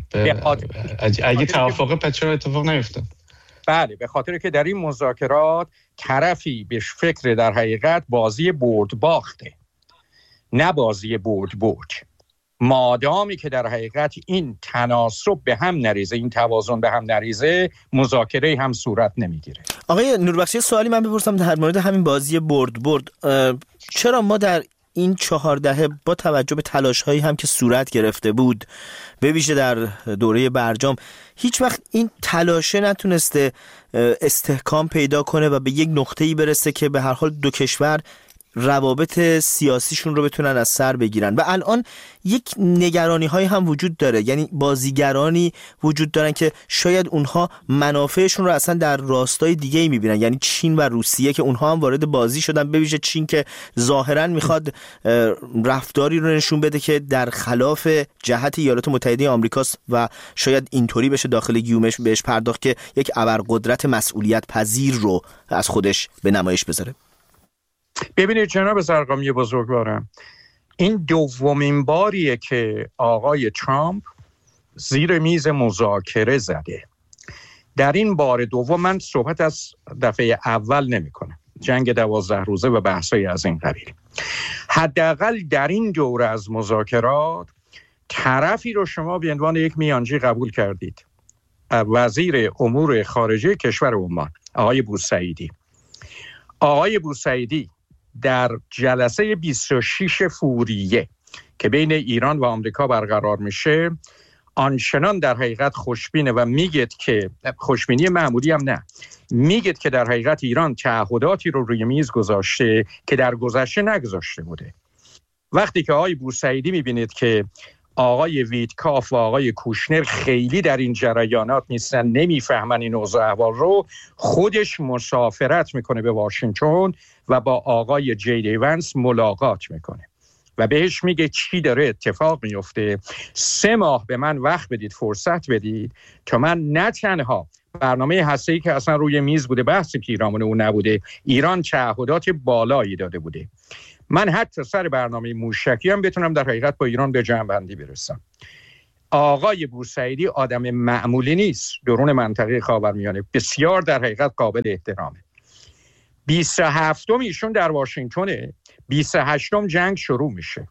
S2: اگه توافق پس چرا اتفاق نیفتاد؟
S3: بله، به خاطر که در این مذاکرات طرفی به فکر در حقیقت بازی برد باخته، نه بازی برد برد. مادامی که در حقیقت این تناسب به هم نریزه، این توازن به هم نریزه، مذاکره هم صورت نمیگیره.
S1: آقای نوربخشی سوالی من بپرسم در مورد همین بازی برد برد. چرا ما در این چهار دهه با توجه به تلاش‌هایی هم که صورت گرفته بود به ویژه در دوره برجام هیچ وقت این تلاشه نتونسته استحکام پیدا کنه و به یک نقطه‌ای برسه که به هر حال دو کشور روابط سیاسیشون رو بتونن از سر بگیرن؟ و الان یک نگرانی های هم وجود داره، یعنی بازیگرانی وجود دارن که شاید اونها منافعشون رو اصلا در راستای دیگه ای میبینن، یعنی چین و روسیه که اونها هم وارد بازی شدن، به ویژه چین که ظاهرا میخواد رفتاری رو نشون بده که در خلاف جهت ایالات متحده آمریکاست و شاید اینطوری بشه داخل گیومش بهش پرداخت که یک ابرقدرت مسئولیت پذیر رو از خودش به نمایش بذاره.
S3: ببینید جناب زرقامی بزرگوارم، این دومین باریه که آقای ترامپ زیر میز مذاکره زده. در این بار دوم من صحبت از دفعه اول نمی کنم. جنگ دوازده روزه و بحث‌های از این قبیل. حداقل در این دوره از مذاکرات طرفی رو شما به عنوان یک میانجی قبول کردید، وزیر امور خارجه کشور عمان آقای بوسعیدی. آقای بوسعیدی در جلسه بیست و شش فوریه که بین ایران و آمریکا برقرار میشه آنچنان در حقیقت خوشبینه و میگید که خوشبینی معمولی هم نه، میگید که در حقیقت ایران تعهداتی رو روی میز گذاشته که در گذشته نگذاشته بوده. وقتی که آقای بوسعیدی میبینید که آقای ویتکاف و آقای کوشنر خیلی در این جریانات نیستن، نمیفهمن این اوضاع احوال رو، خودش مسافرت میکنه به واشنگتن و با آقای جی دی ونس ملاقات میکنه و بهش میگه چی داره اتفاق میفته، سه ماه به من وقت بدید، فرصت بدید تا من نه تنها برنامه هسته‌ای که اصلا روی میز بوده، بحث پیرامون اون نبوده، ایران تعهدات بالایی داده بوده، من حتی سر برنامه موشکی هم بتونم در حقیقت با ایران به جمع‌بندی برسم. آقای بوسعیدی آدم معمولی نیست، درون منطقه خاورمیانه بسیار در حقیقت قابل احترامه. بیست و هفتم ایشون در واشنگتنه، بیست و هشتم جنگ شروع میشه.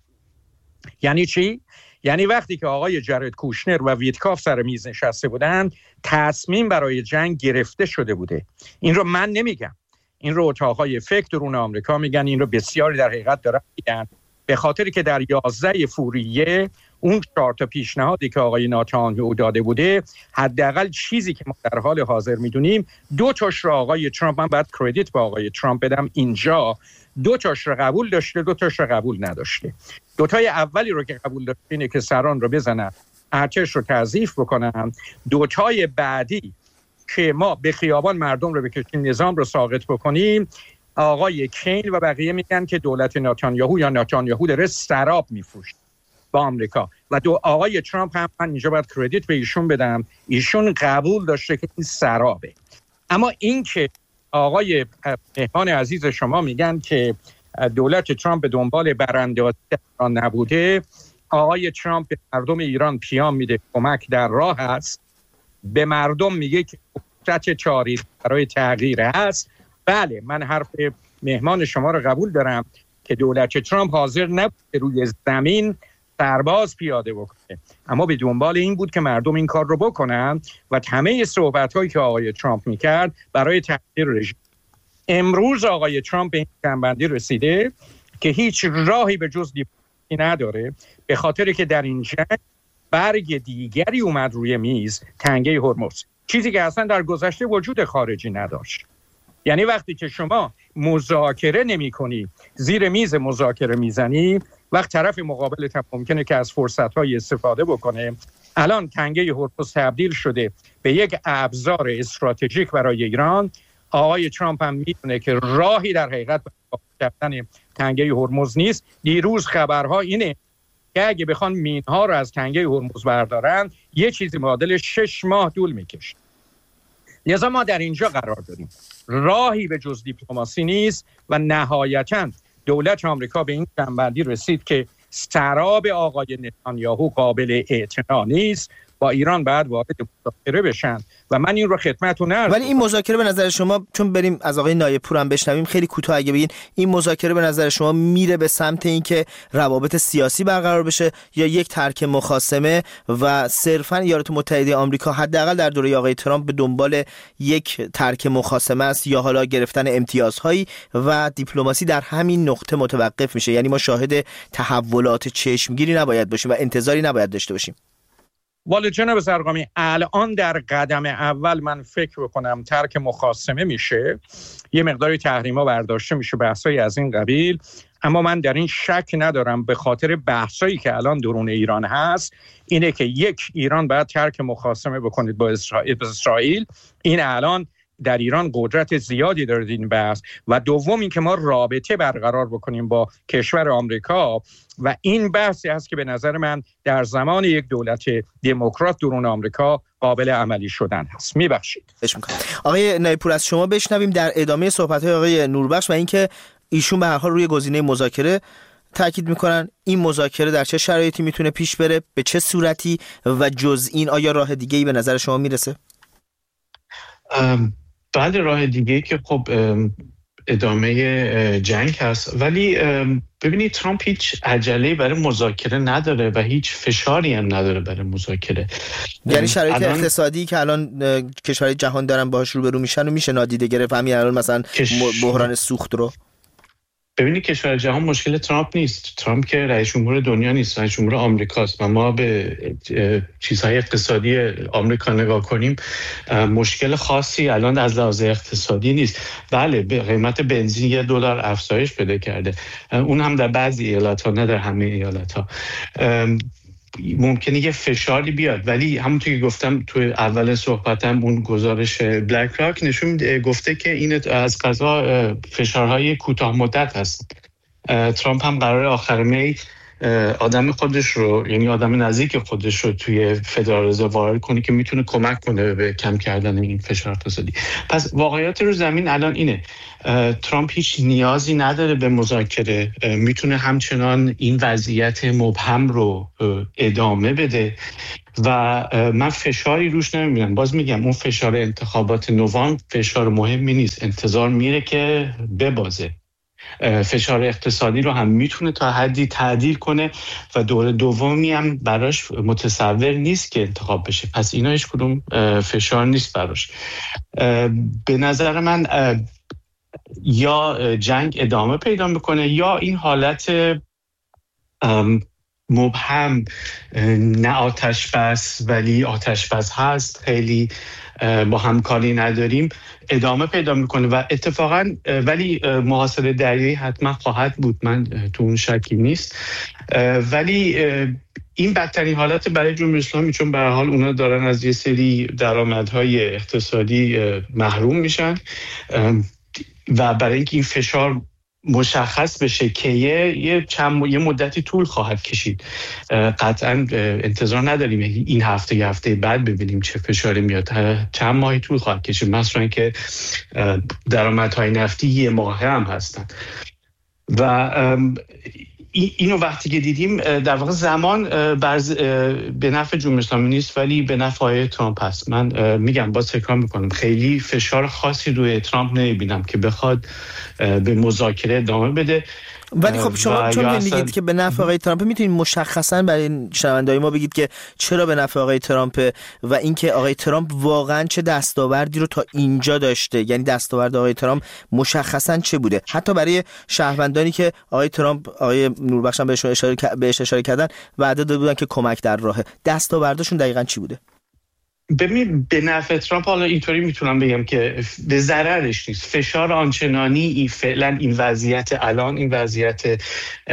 S3: یعنی چی؟ یعنی وقتی که آقای جرد کوشنر و ویتکاف سر میز نشسته بودن تصمیم برای جنگ گرفته شده بوده. این رو من نمیگم، این رو اتاقهای فکر درون آمریکا میگن، این رو بسیاری در حقیقت دارن میگن، به خاطری که در یازده فوریه اون چهار تا پیشنهادی که آقای نتانیاهو داده بوده، حداقل چیزی که ما در حال حاضر میدونیم دو تاش رو آقای ترامپ، من باید کردیت به آقای ترامپ بدم اینجا، دو تاش رو قبول داشته، دو تاش رو قبول نداشته. دو تای اولی رو که قبول داشته اینه که سران رو بزنن، ارتش رو تضعیف بکنن. دو تای بعدی که ما به خیابان مردم رو بکشیم، نظام رو ساقط بکنیم، آقای کین و بقیه میگن که دولت نتانیاهو یا نتانیاهو داره سراب میفروشه با آمریکا. و دو آقای ترامپ هم، من اینجا باید کردیت به ایشون بدم، ایشون قبول داشته که این سرابه. اما این که آقای مهمان عزیز شما میگن که دولت ترامپ به دنبال براندازی ایران نبوده، آقای ترامپ به مردم ایران پیام میده کمک در راه است، به مردم میگه که فرصت چاری برای تغییر هست. بله، من حرف مهمان شما رو قبول دارم که دولت ترامپ حاضر نبود روی زمین سرباز پیاده بکنه، اما به دنبال این بود که مردم این کار رو بکنن و همه صحبت‌هایی که آقای ترامپ میکرد برای تغییر رژیم. امروز آقای ترامپ به این جنبندی رسیده که هیچ راهی به جز دیپلماسی نداره، به خاطری که در این جنگ برگ دیگری اومد روی میز، تنگه هرمز، چیزی که اصلا در گذشته وجود خارجی نداشت. یعنی وقتی که شما مذاکره نمی کنی، زیر میز مذاکره میزنی، وقت طرف مقابلت هم ممکنه که از فرصت‌های استفاده بکنه. الان تنگه هرمز تبدیل شده به یک ابزار استراتژیک برای ایران. آقای ترامپ هم میدونه که راهی در حقیقت برای تنگه هرمز نیست. دیروز خبرها اینه که اگه بخوان مینها رو از تنگه هرمز بردارن، یه چیزی معادل شش ماه طول میکشه. لذا ما در اینجا قرار داریم، راهی به جز دیپلماسی نیست و نهایتاً دولت آمریکا به این جنبندی رسید که سراب آقای نتانیاهو قابل اعتنا نیست، با ایران بعد وارد مذاکره بشن و من این رو خدمتتون عرض.
S1: ولی این مذاکره به نظر شما، چون بریم از آقای نایب پور هم بشنویم، خیلی کوتاه اگه بگین این مذاکره به نظر شما میره به سمت اینکه روابط سیاسی برقرار بشه یا یک ترک مخاصمه و صرفا ایالات متحده آمریکا حداقل در دوره آقای ترامپ به دنبال یک ترک مخاصمه است یا حالا گرفتن امتیازهایی و دیپلماسی در همین نقطه متوقف میشه؟ یعنی ما شاهد تحولات چشمگیری نباید باشیم و انتظاری نباید داشته باشیم.
S3: والا جناب زرقامی، الان در قدم اول من فکر بکنم ترک مخاصمه میشه، یه مقداری تحریما برداشته میشه، بحثایی از این قبیل، اما من در این شک ندارم به خاطر بحثایی که الان درون ایران هست اینه که یک، ایران باید ترک مخاصمه بکنید با اسرائیل, با اسرائیل. این الان در ایران قدرت زیادی داره این بحث، و دوم این که ما رابطه برقرار بکنیم با کشور آمریکا، و این بحثی هست که به نظر من در زمان یک دولت دموکرات درون آمریکا قابل عملی شدن هست. میبخشید.
S1: آقای نایب پور، از شما بشنویم در ادامه صحبت‌های آقای نوربخش و اینکه ایشون به هر حال روی گزینه مذاکره تاکید میکنن. این مذاکره در چه شرایطی میتونه پیش بره، به چه صورتی، و جز این آیا راه دیگه‌ای به نظر شما میرسه؟
S2: بعد راه دیگه که خب ادامه جنگ هست. ولی ببینید ترامپ هیچ عجله برای مذاکره نداره و هیچ فشاری هم نداره برای مذاکره.
S1: یعنی شرایط الان اقتصادی که الان کشورهای جهان دارن باهاش روبرو میشن و میشه نادیده گرفت، همین الان مثلا کش... بحران سوخت رو.
S2: ببینید کشور جهان مشکل ترامپ نیست. ترامپ که رئیس جمهور دنیا نیست، رئیس جمهور آمریکاست و ما به چیزهای اقتصادی آمریکا نگاه کنیم مشکل خاصی الان از لحاظ اقتصادی نیست. بله قیمت بنزین یه دلار افزایش پیدا کرده، اون هم در بعضی ایالت‌ها نه در همه ایالت‌ها. ممکنه یه فشاری بیاد، ولی همونطور که گفتم تو اول صحبتم اون گزارش بلک راک نشون گفته که این از قضا فشارهای کوتاه مدت هست. ترامپ هم قراره آخر می آدم خودش رو، یعنی آدم نزدیک خودش رو توی فدرال رزرو وارد کنه که میتونه کمک کنه به کم کردن این فشار اقتصادی. پس واقعیت رو زمین الان اینه، ترامپ هیچ نیازی نداره به مذاکره، میتونه همچنان این وضعیت مبهم رو ادامه بده و من فشاری روش نمیبینم. باز میگم اون فشار انتخابات نوامبر فشار مهمی نیست، انتظار میره که ببازه. فشار اقتصادی رو هم میتونه تا حدی تعدیل کنه و دور دومی هم براش متصور نیست که انتخاب بشه. پس اینا هیچ کدوم فشار نیست براش. به نظر من یا جنگ ادامه پیدا میکنه یا این حالت مبهم، نه آتش بس ولی آتش بس هست، خیلی با همکاری نداریم، ادامه پیدا میکنه و اتفاقا ولی محاصره دریایی حتما خواهد بود، من تو اون شکی نیست. ولی این بدترین حالت برای جمهوری اسلامی، چون به هر حال اونا دارن از یه سری درآمدهای اقتصادی محروم میشن و برای اینکه این فشار مشخص بشه که یه چند یه مدتی طول خواهد کشید. قطعا انتظار نداریم این هفته یه هفته بعد ببینیم چه فشاری میاد، چند ماهی طول خواهد کشید، مثلا که درآمدهای نفتی یه ماه هم هستن و اینو وقتی که دیدیم در واقع زمان برز به نفع جمهوری اسلامی نیست ولی به نفع آقای ترامپ هست. من میگم باز تکرار میکنم خیلی فشار خاصی روی ترامپ نمیبینم که بخواد به مذاکره ادامه بده.
S1: ولی خب شما چون میگید که به نفع آقای ترامپ، میتونید مشخصا برای شنونده‌های ما بگید که چرا به نفع آقای ترامپ و اینکه آقای ترامپ واقعا چه دستاوردی رو تا اینجا داشته، یعنی دستاورد آقای ترامپ مشخصا چه بوده، حتی برای شهروندانی که آقای ترامپ، آقای نوربخش هم بهش اشاره بهش اشاره کردن، وعده داده بودن که کمک در راهه، دستاوردشون دقیقاً چی بوده؟
S2: ببین به نفع ترامپ حالا اینطوری میتونم بگم که به ضررش نیست. فشار آنچنانی این فعلا این وضعیت الان این وضعیت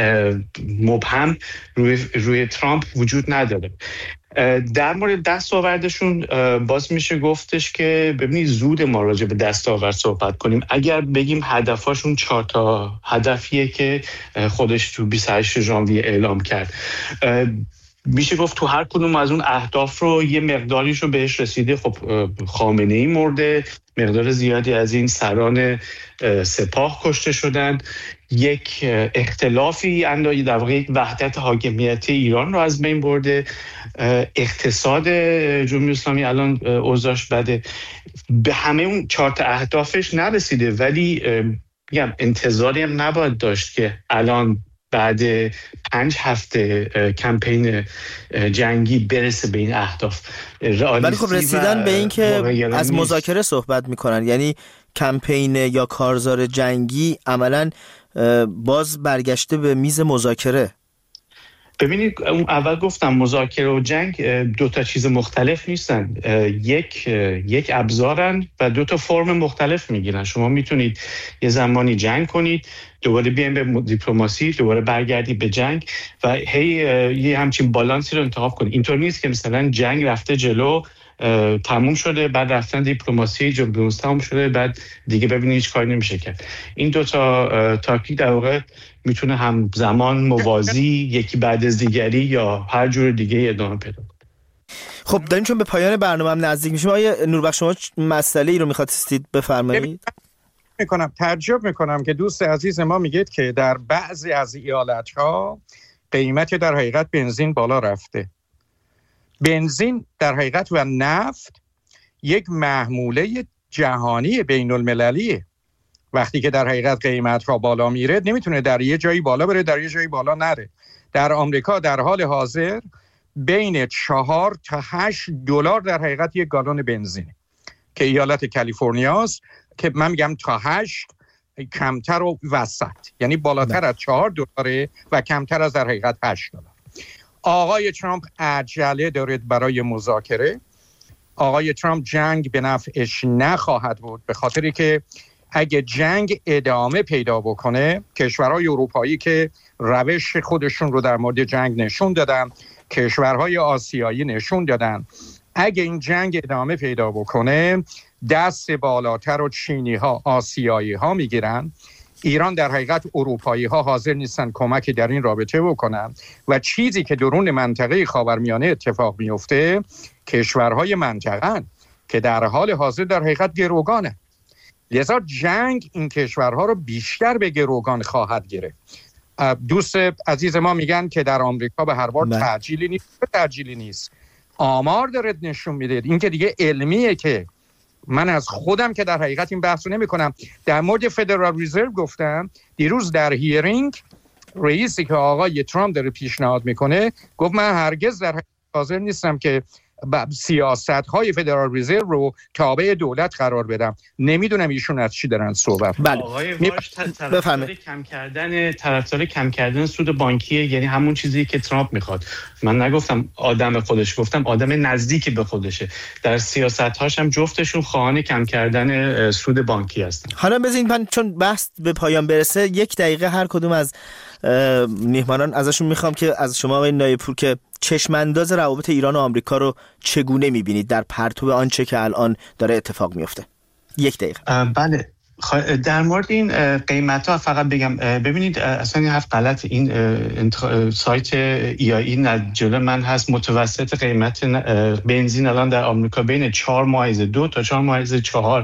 S2: مبهم روی روی ترامپ وجود نداره. در مورد دستاوردشون باز میشه گفتش که ببینید زود ما راجع به دستاورد صحبت کنیم. اگر بگیم هدفاشون چهار تا هدفیه که خودش تو بیست و هشتم ژانویه اعلام کرد، میشه گفت تو هر کدوم از اون اهداف رو یه مقداریش رو بهش رسیده. خب خامنه‌ای مرده، مقدار زیادی از این سران سپاه کشته شدن، یک اختلافی اندازی در واقع یک وحدت حاکمیتی ایران رو از بین برده، اقتصاد جمهوری اسلامی الان اوضاعش بده. به همه اون چهار تا اهدافش نرسیده ولی میگم انتظاری هم نباید داشت که الان بعد پنج هفته کمپین جنگی برسه به این اهداف.
S1: ولی خب رسیدن به این که از مذاکره صحبت میکنن، یعنی کمپین یا کارزار جنگی عملاً باز برگشته به میز مذاکره.
S2: ببینید اول گفتم مذاکره و جنگ دو تا چیز مختلف نیستن، یک یک ابزارن و دو تا فرم مختلف میگیرن. شما میتونید یه زمانی جنگ کنید، دوباره بیاین به دیپلماسی، دوباره برگردید به جنگ و هی یه همچین بالانسی رو انتخاب کنید. اینطور نیست که مثلا جنگ رفته جلو تموم شده بعد رفتن دیپلماسی جنگ تموم شده بعد دیگه ببینید هیچ کاری نمیشه کرد. این دو تا تاکتیک در واقع میتونه هم زمان موازی یکی بعد از دیگری یا هر جور دیگه ادامه پیدا کنه.
S1: خب داریم چون به پایان برنامه هم نزدیک میشیم، آقای نوربخش شما مسئله ای رو میخواستید بفرمایید؟
S3: میکنم تعجب میکنم که دوست عزیز ما میگید که در بعضی از ایالت‌ها قیمت در حقیقت بنزین بالا رفته. بنزین در حقیقت و نفت یک محموله جهانی بین المللیه وقتی که در حقیقت قیمت ها بالا میره نمیتونه در یه جایی بالا بره در یه جایی بالا نره. در آمریکا در حال حاضر بین چهار تا هشت دلار در حقیقت یک گالون بنزینه که ایالت کالیفرنیا است که من میگم تا هشت کمتر و وسط، یعنی بالاتر از چهار دلاره و کمتر از در حقیقت هشت دلار. آقای ترامپ عجله دارد برای مذاکره. آقای ترامپ جنگ به نفعش نخواهد بود، به خاطری که اگه جنگ ادامه پیدا بکنه، کشورهای اروپایی که روش خودشون رو در مورد جنگ نشون دادن، کشورهای آسیایی نشون دادن، اگه این جنگ ادامه پیدا بکنه دست بالاتر و چینی ها آسیایی ها میگیرن. ایران در حقیقت اروپایی ها حاضر نیستن کمکی در این رابطه بکنن و چیزی که درون منطقه خاورمیانه اتفاق میفته کشورهای منطقه‌اند که در حال حاضر در حقیقت گروگانه. لذا جنگ این کشورها رو بیشتر به گروگان خواهد گرفت. دوست عزیز ما میگن که در آمریکا به هر حال تعجیلی نیست، تعجیلی نیست. آمار داره نشون میده، این که دیگه علمیه که من از خودم که در حقیقت این بحث رو نمی کنم. در مورد فدرال رزرو گفتم دیروز در هیرینگ، رئیسی که آقای ترامپ داره پیشنهاد میکنه گفت من هرگز در حقیقت حاضر نیستم که سیاست‌های فدرال رزرو رو تابع دولت قرار بدم. نمیدونم ایشون از چی دارن صحبت.
S2: بله. آقای واش طرفدار کم کردن طرفدار کم کردن سود بانکی، یعنی همون چیزی که ترامپ میخواد. من نگفتم آدم خودش، گفتم آدم نزدیک به خودشه. در سیاست‌هاش هم جفتشون خواهان کم کردن سود بانکی هستن.
S1: حالا بزنین من چون بحث به پایان برسه یک دقیقه هر کدوم از میهمانان ازشون میخوام که از شما آقای نایب‌پور که چشمانداز روابط ایران و آمریکا رو چگونه میبینید در پرتو آنچه که الان داره اتفاق میفته؟ یک دقیقه.
S2: بله، در مورد این قیمت ها فقط بگم، ببینید اصلا این حرف غلط. این انتخ... سایت ای آی ای جلو من هست، متوسط قیمت بنزین الان در آمریکا بین چهار ممیز دو تا چهار ممیز چهار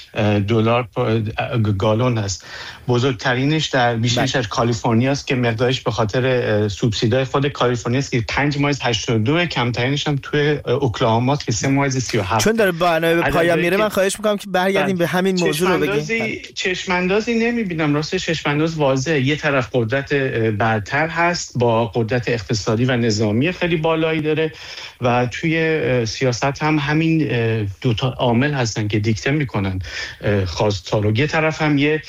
S2: دلار گالون است. بزرگترینش در بیشترش از کالیفرنیا است که مقدارش به خاطر سوبسیدای خود کالیفرنیا است که پنج ممیز هشتاد و دو، کمترینش هم توی اوکلاهاما است که سه ممیز سی و هفت.
S1: چون داره برنامه به پایان میره من خواهش میکنم که برگردیم به همین موضوع رو بگیم.
S2: چشماندازی نمیبینم، راستش چشمانداز واضحه. یه طرف قدرت برتر هست با قدرت اقتصادی و نظامی خیلی بالایی داره و توی سیاست هم همین دو تا عامل هستن که دیکته میکنن خواستار. و یه طرف هم یه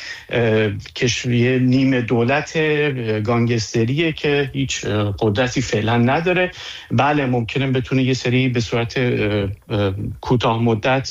S2: کشوری نیمه دولت گانگستریه که هیچ قدرتی فعلا نداره. بله ممکنه بتونه یه سری به صورت کوتاه مدت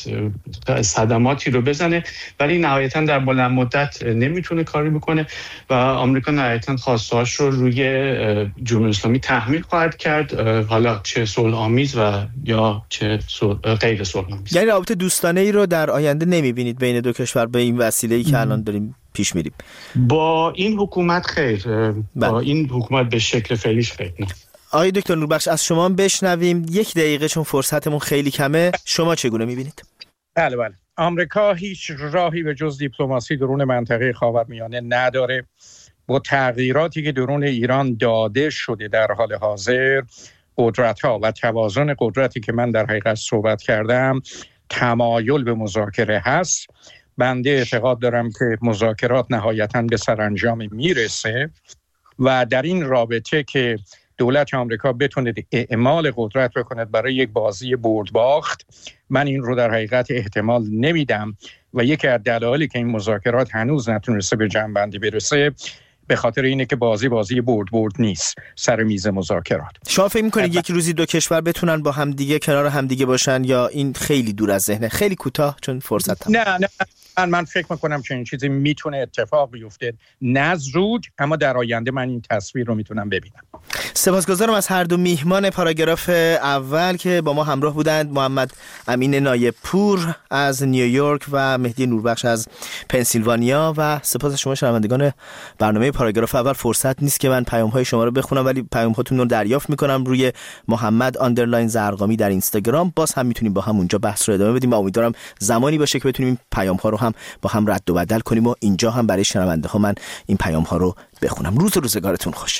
S2: صدماتی رو بزنه، ولی نهایتا در بلند مدت نمیتونه کاری بکنه و آمریکا نهایتا خواستهاش رو روی جمهوری اسلامی تحمیل خواهد کرد، حالا چه صلح آمیز و یا چه غیر صلح آمیز.
S1: یعنی رابطه دوستانه ای رو در آینده نمیبینید بین دو کشور به این وسیله‌ای که الان داریم پیش میریم؟
S2: با این حکومت خیر، با بله. این حکومت به شکل فعلیش خیر. نه.
S1: آقای دکتر نوربخش از شما هم بشنویم یک دقیقه چون فرصتمون خیلی کمه. شما چگونه میبینید؟
S3: بله بله. آمریکا هیچ راهی به جز دیپلماسی درون منطقه خاورمیانه نداره. با تغییراتی که درون ایران داده شده در حال حاضر، قدرت‌ها و توازن قدرتی که من در حقیقت صحبت کردم، تمایل به مذاکره هست. بنده اعتقاد دارم که مذاکرات نهایتاً به سرانجام میرسه و در این رابطه که دولت آمریکا بتونه اعمال قدرت بکند برای یک بازی برد باخت، من این رو در حقیقت احتمال نمیدم و یکی از دلایلی که این مذاکرات هنوز نتونسته به جمع‌بندی برسه به خاطر اینه که بازی بازی برد برد نیست سر میز مذاکرات.
S1: شما فکر می‌کنید یک روزی دو کشور بتونن با همدیگه کنار همدیگه باشن یا این خیلی دور از ذهنه؟ خیلی کوتاه چون فرصت هم.
S3: نه نه من, من فکر میکنم که این چیزی میتونه اتفاق بیفته، نه زود اما در آینده من این تصویر رو میتونم ببینم.
S1: سپاسگزارم از هر دو میهمان پاراگراف اول که با ما همراه بودند، محمد امین نایب‌پور از نیویورک و مهدی نوربخش از پنسیلوانیا. و سپاس شما شنوندگان برنامه پاراگراف اول. فرصت نیست که من پیام‌های شما رو بخونم ولی پیام‌هاتون رو دریافت میکنم روی محمد آندرلاین زرقامی در اینستاگرام. باز هم میتونیم با هم اونجا بحث رو ادامه بدیم و امیدوارم زمانی باشه که بتونیم پیام‌ها رو هم با هم رد و بدل کنیم و اینجا هم برای شنونده‌ها من این پیام‌ها رو بخونم. روز و روزگارتون خوش.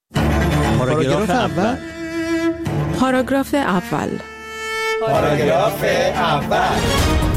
S4: پاراگراف اول. پاراگراف اول.
S5: پاراگراف اول.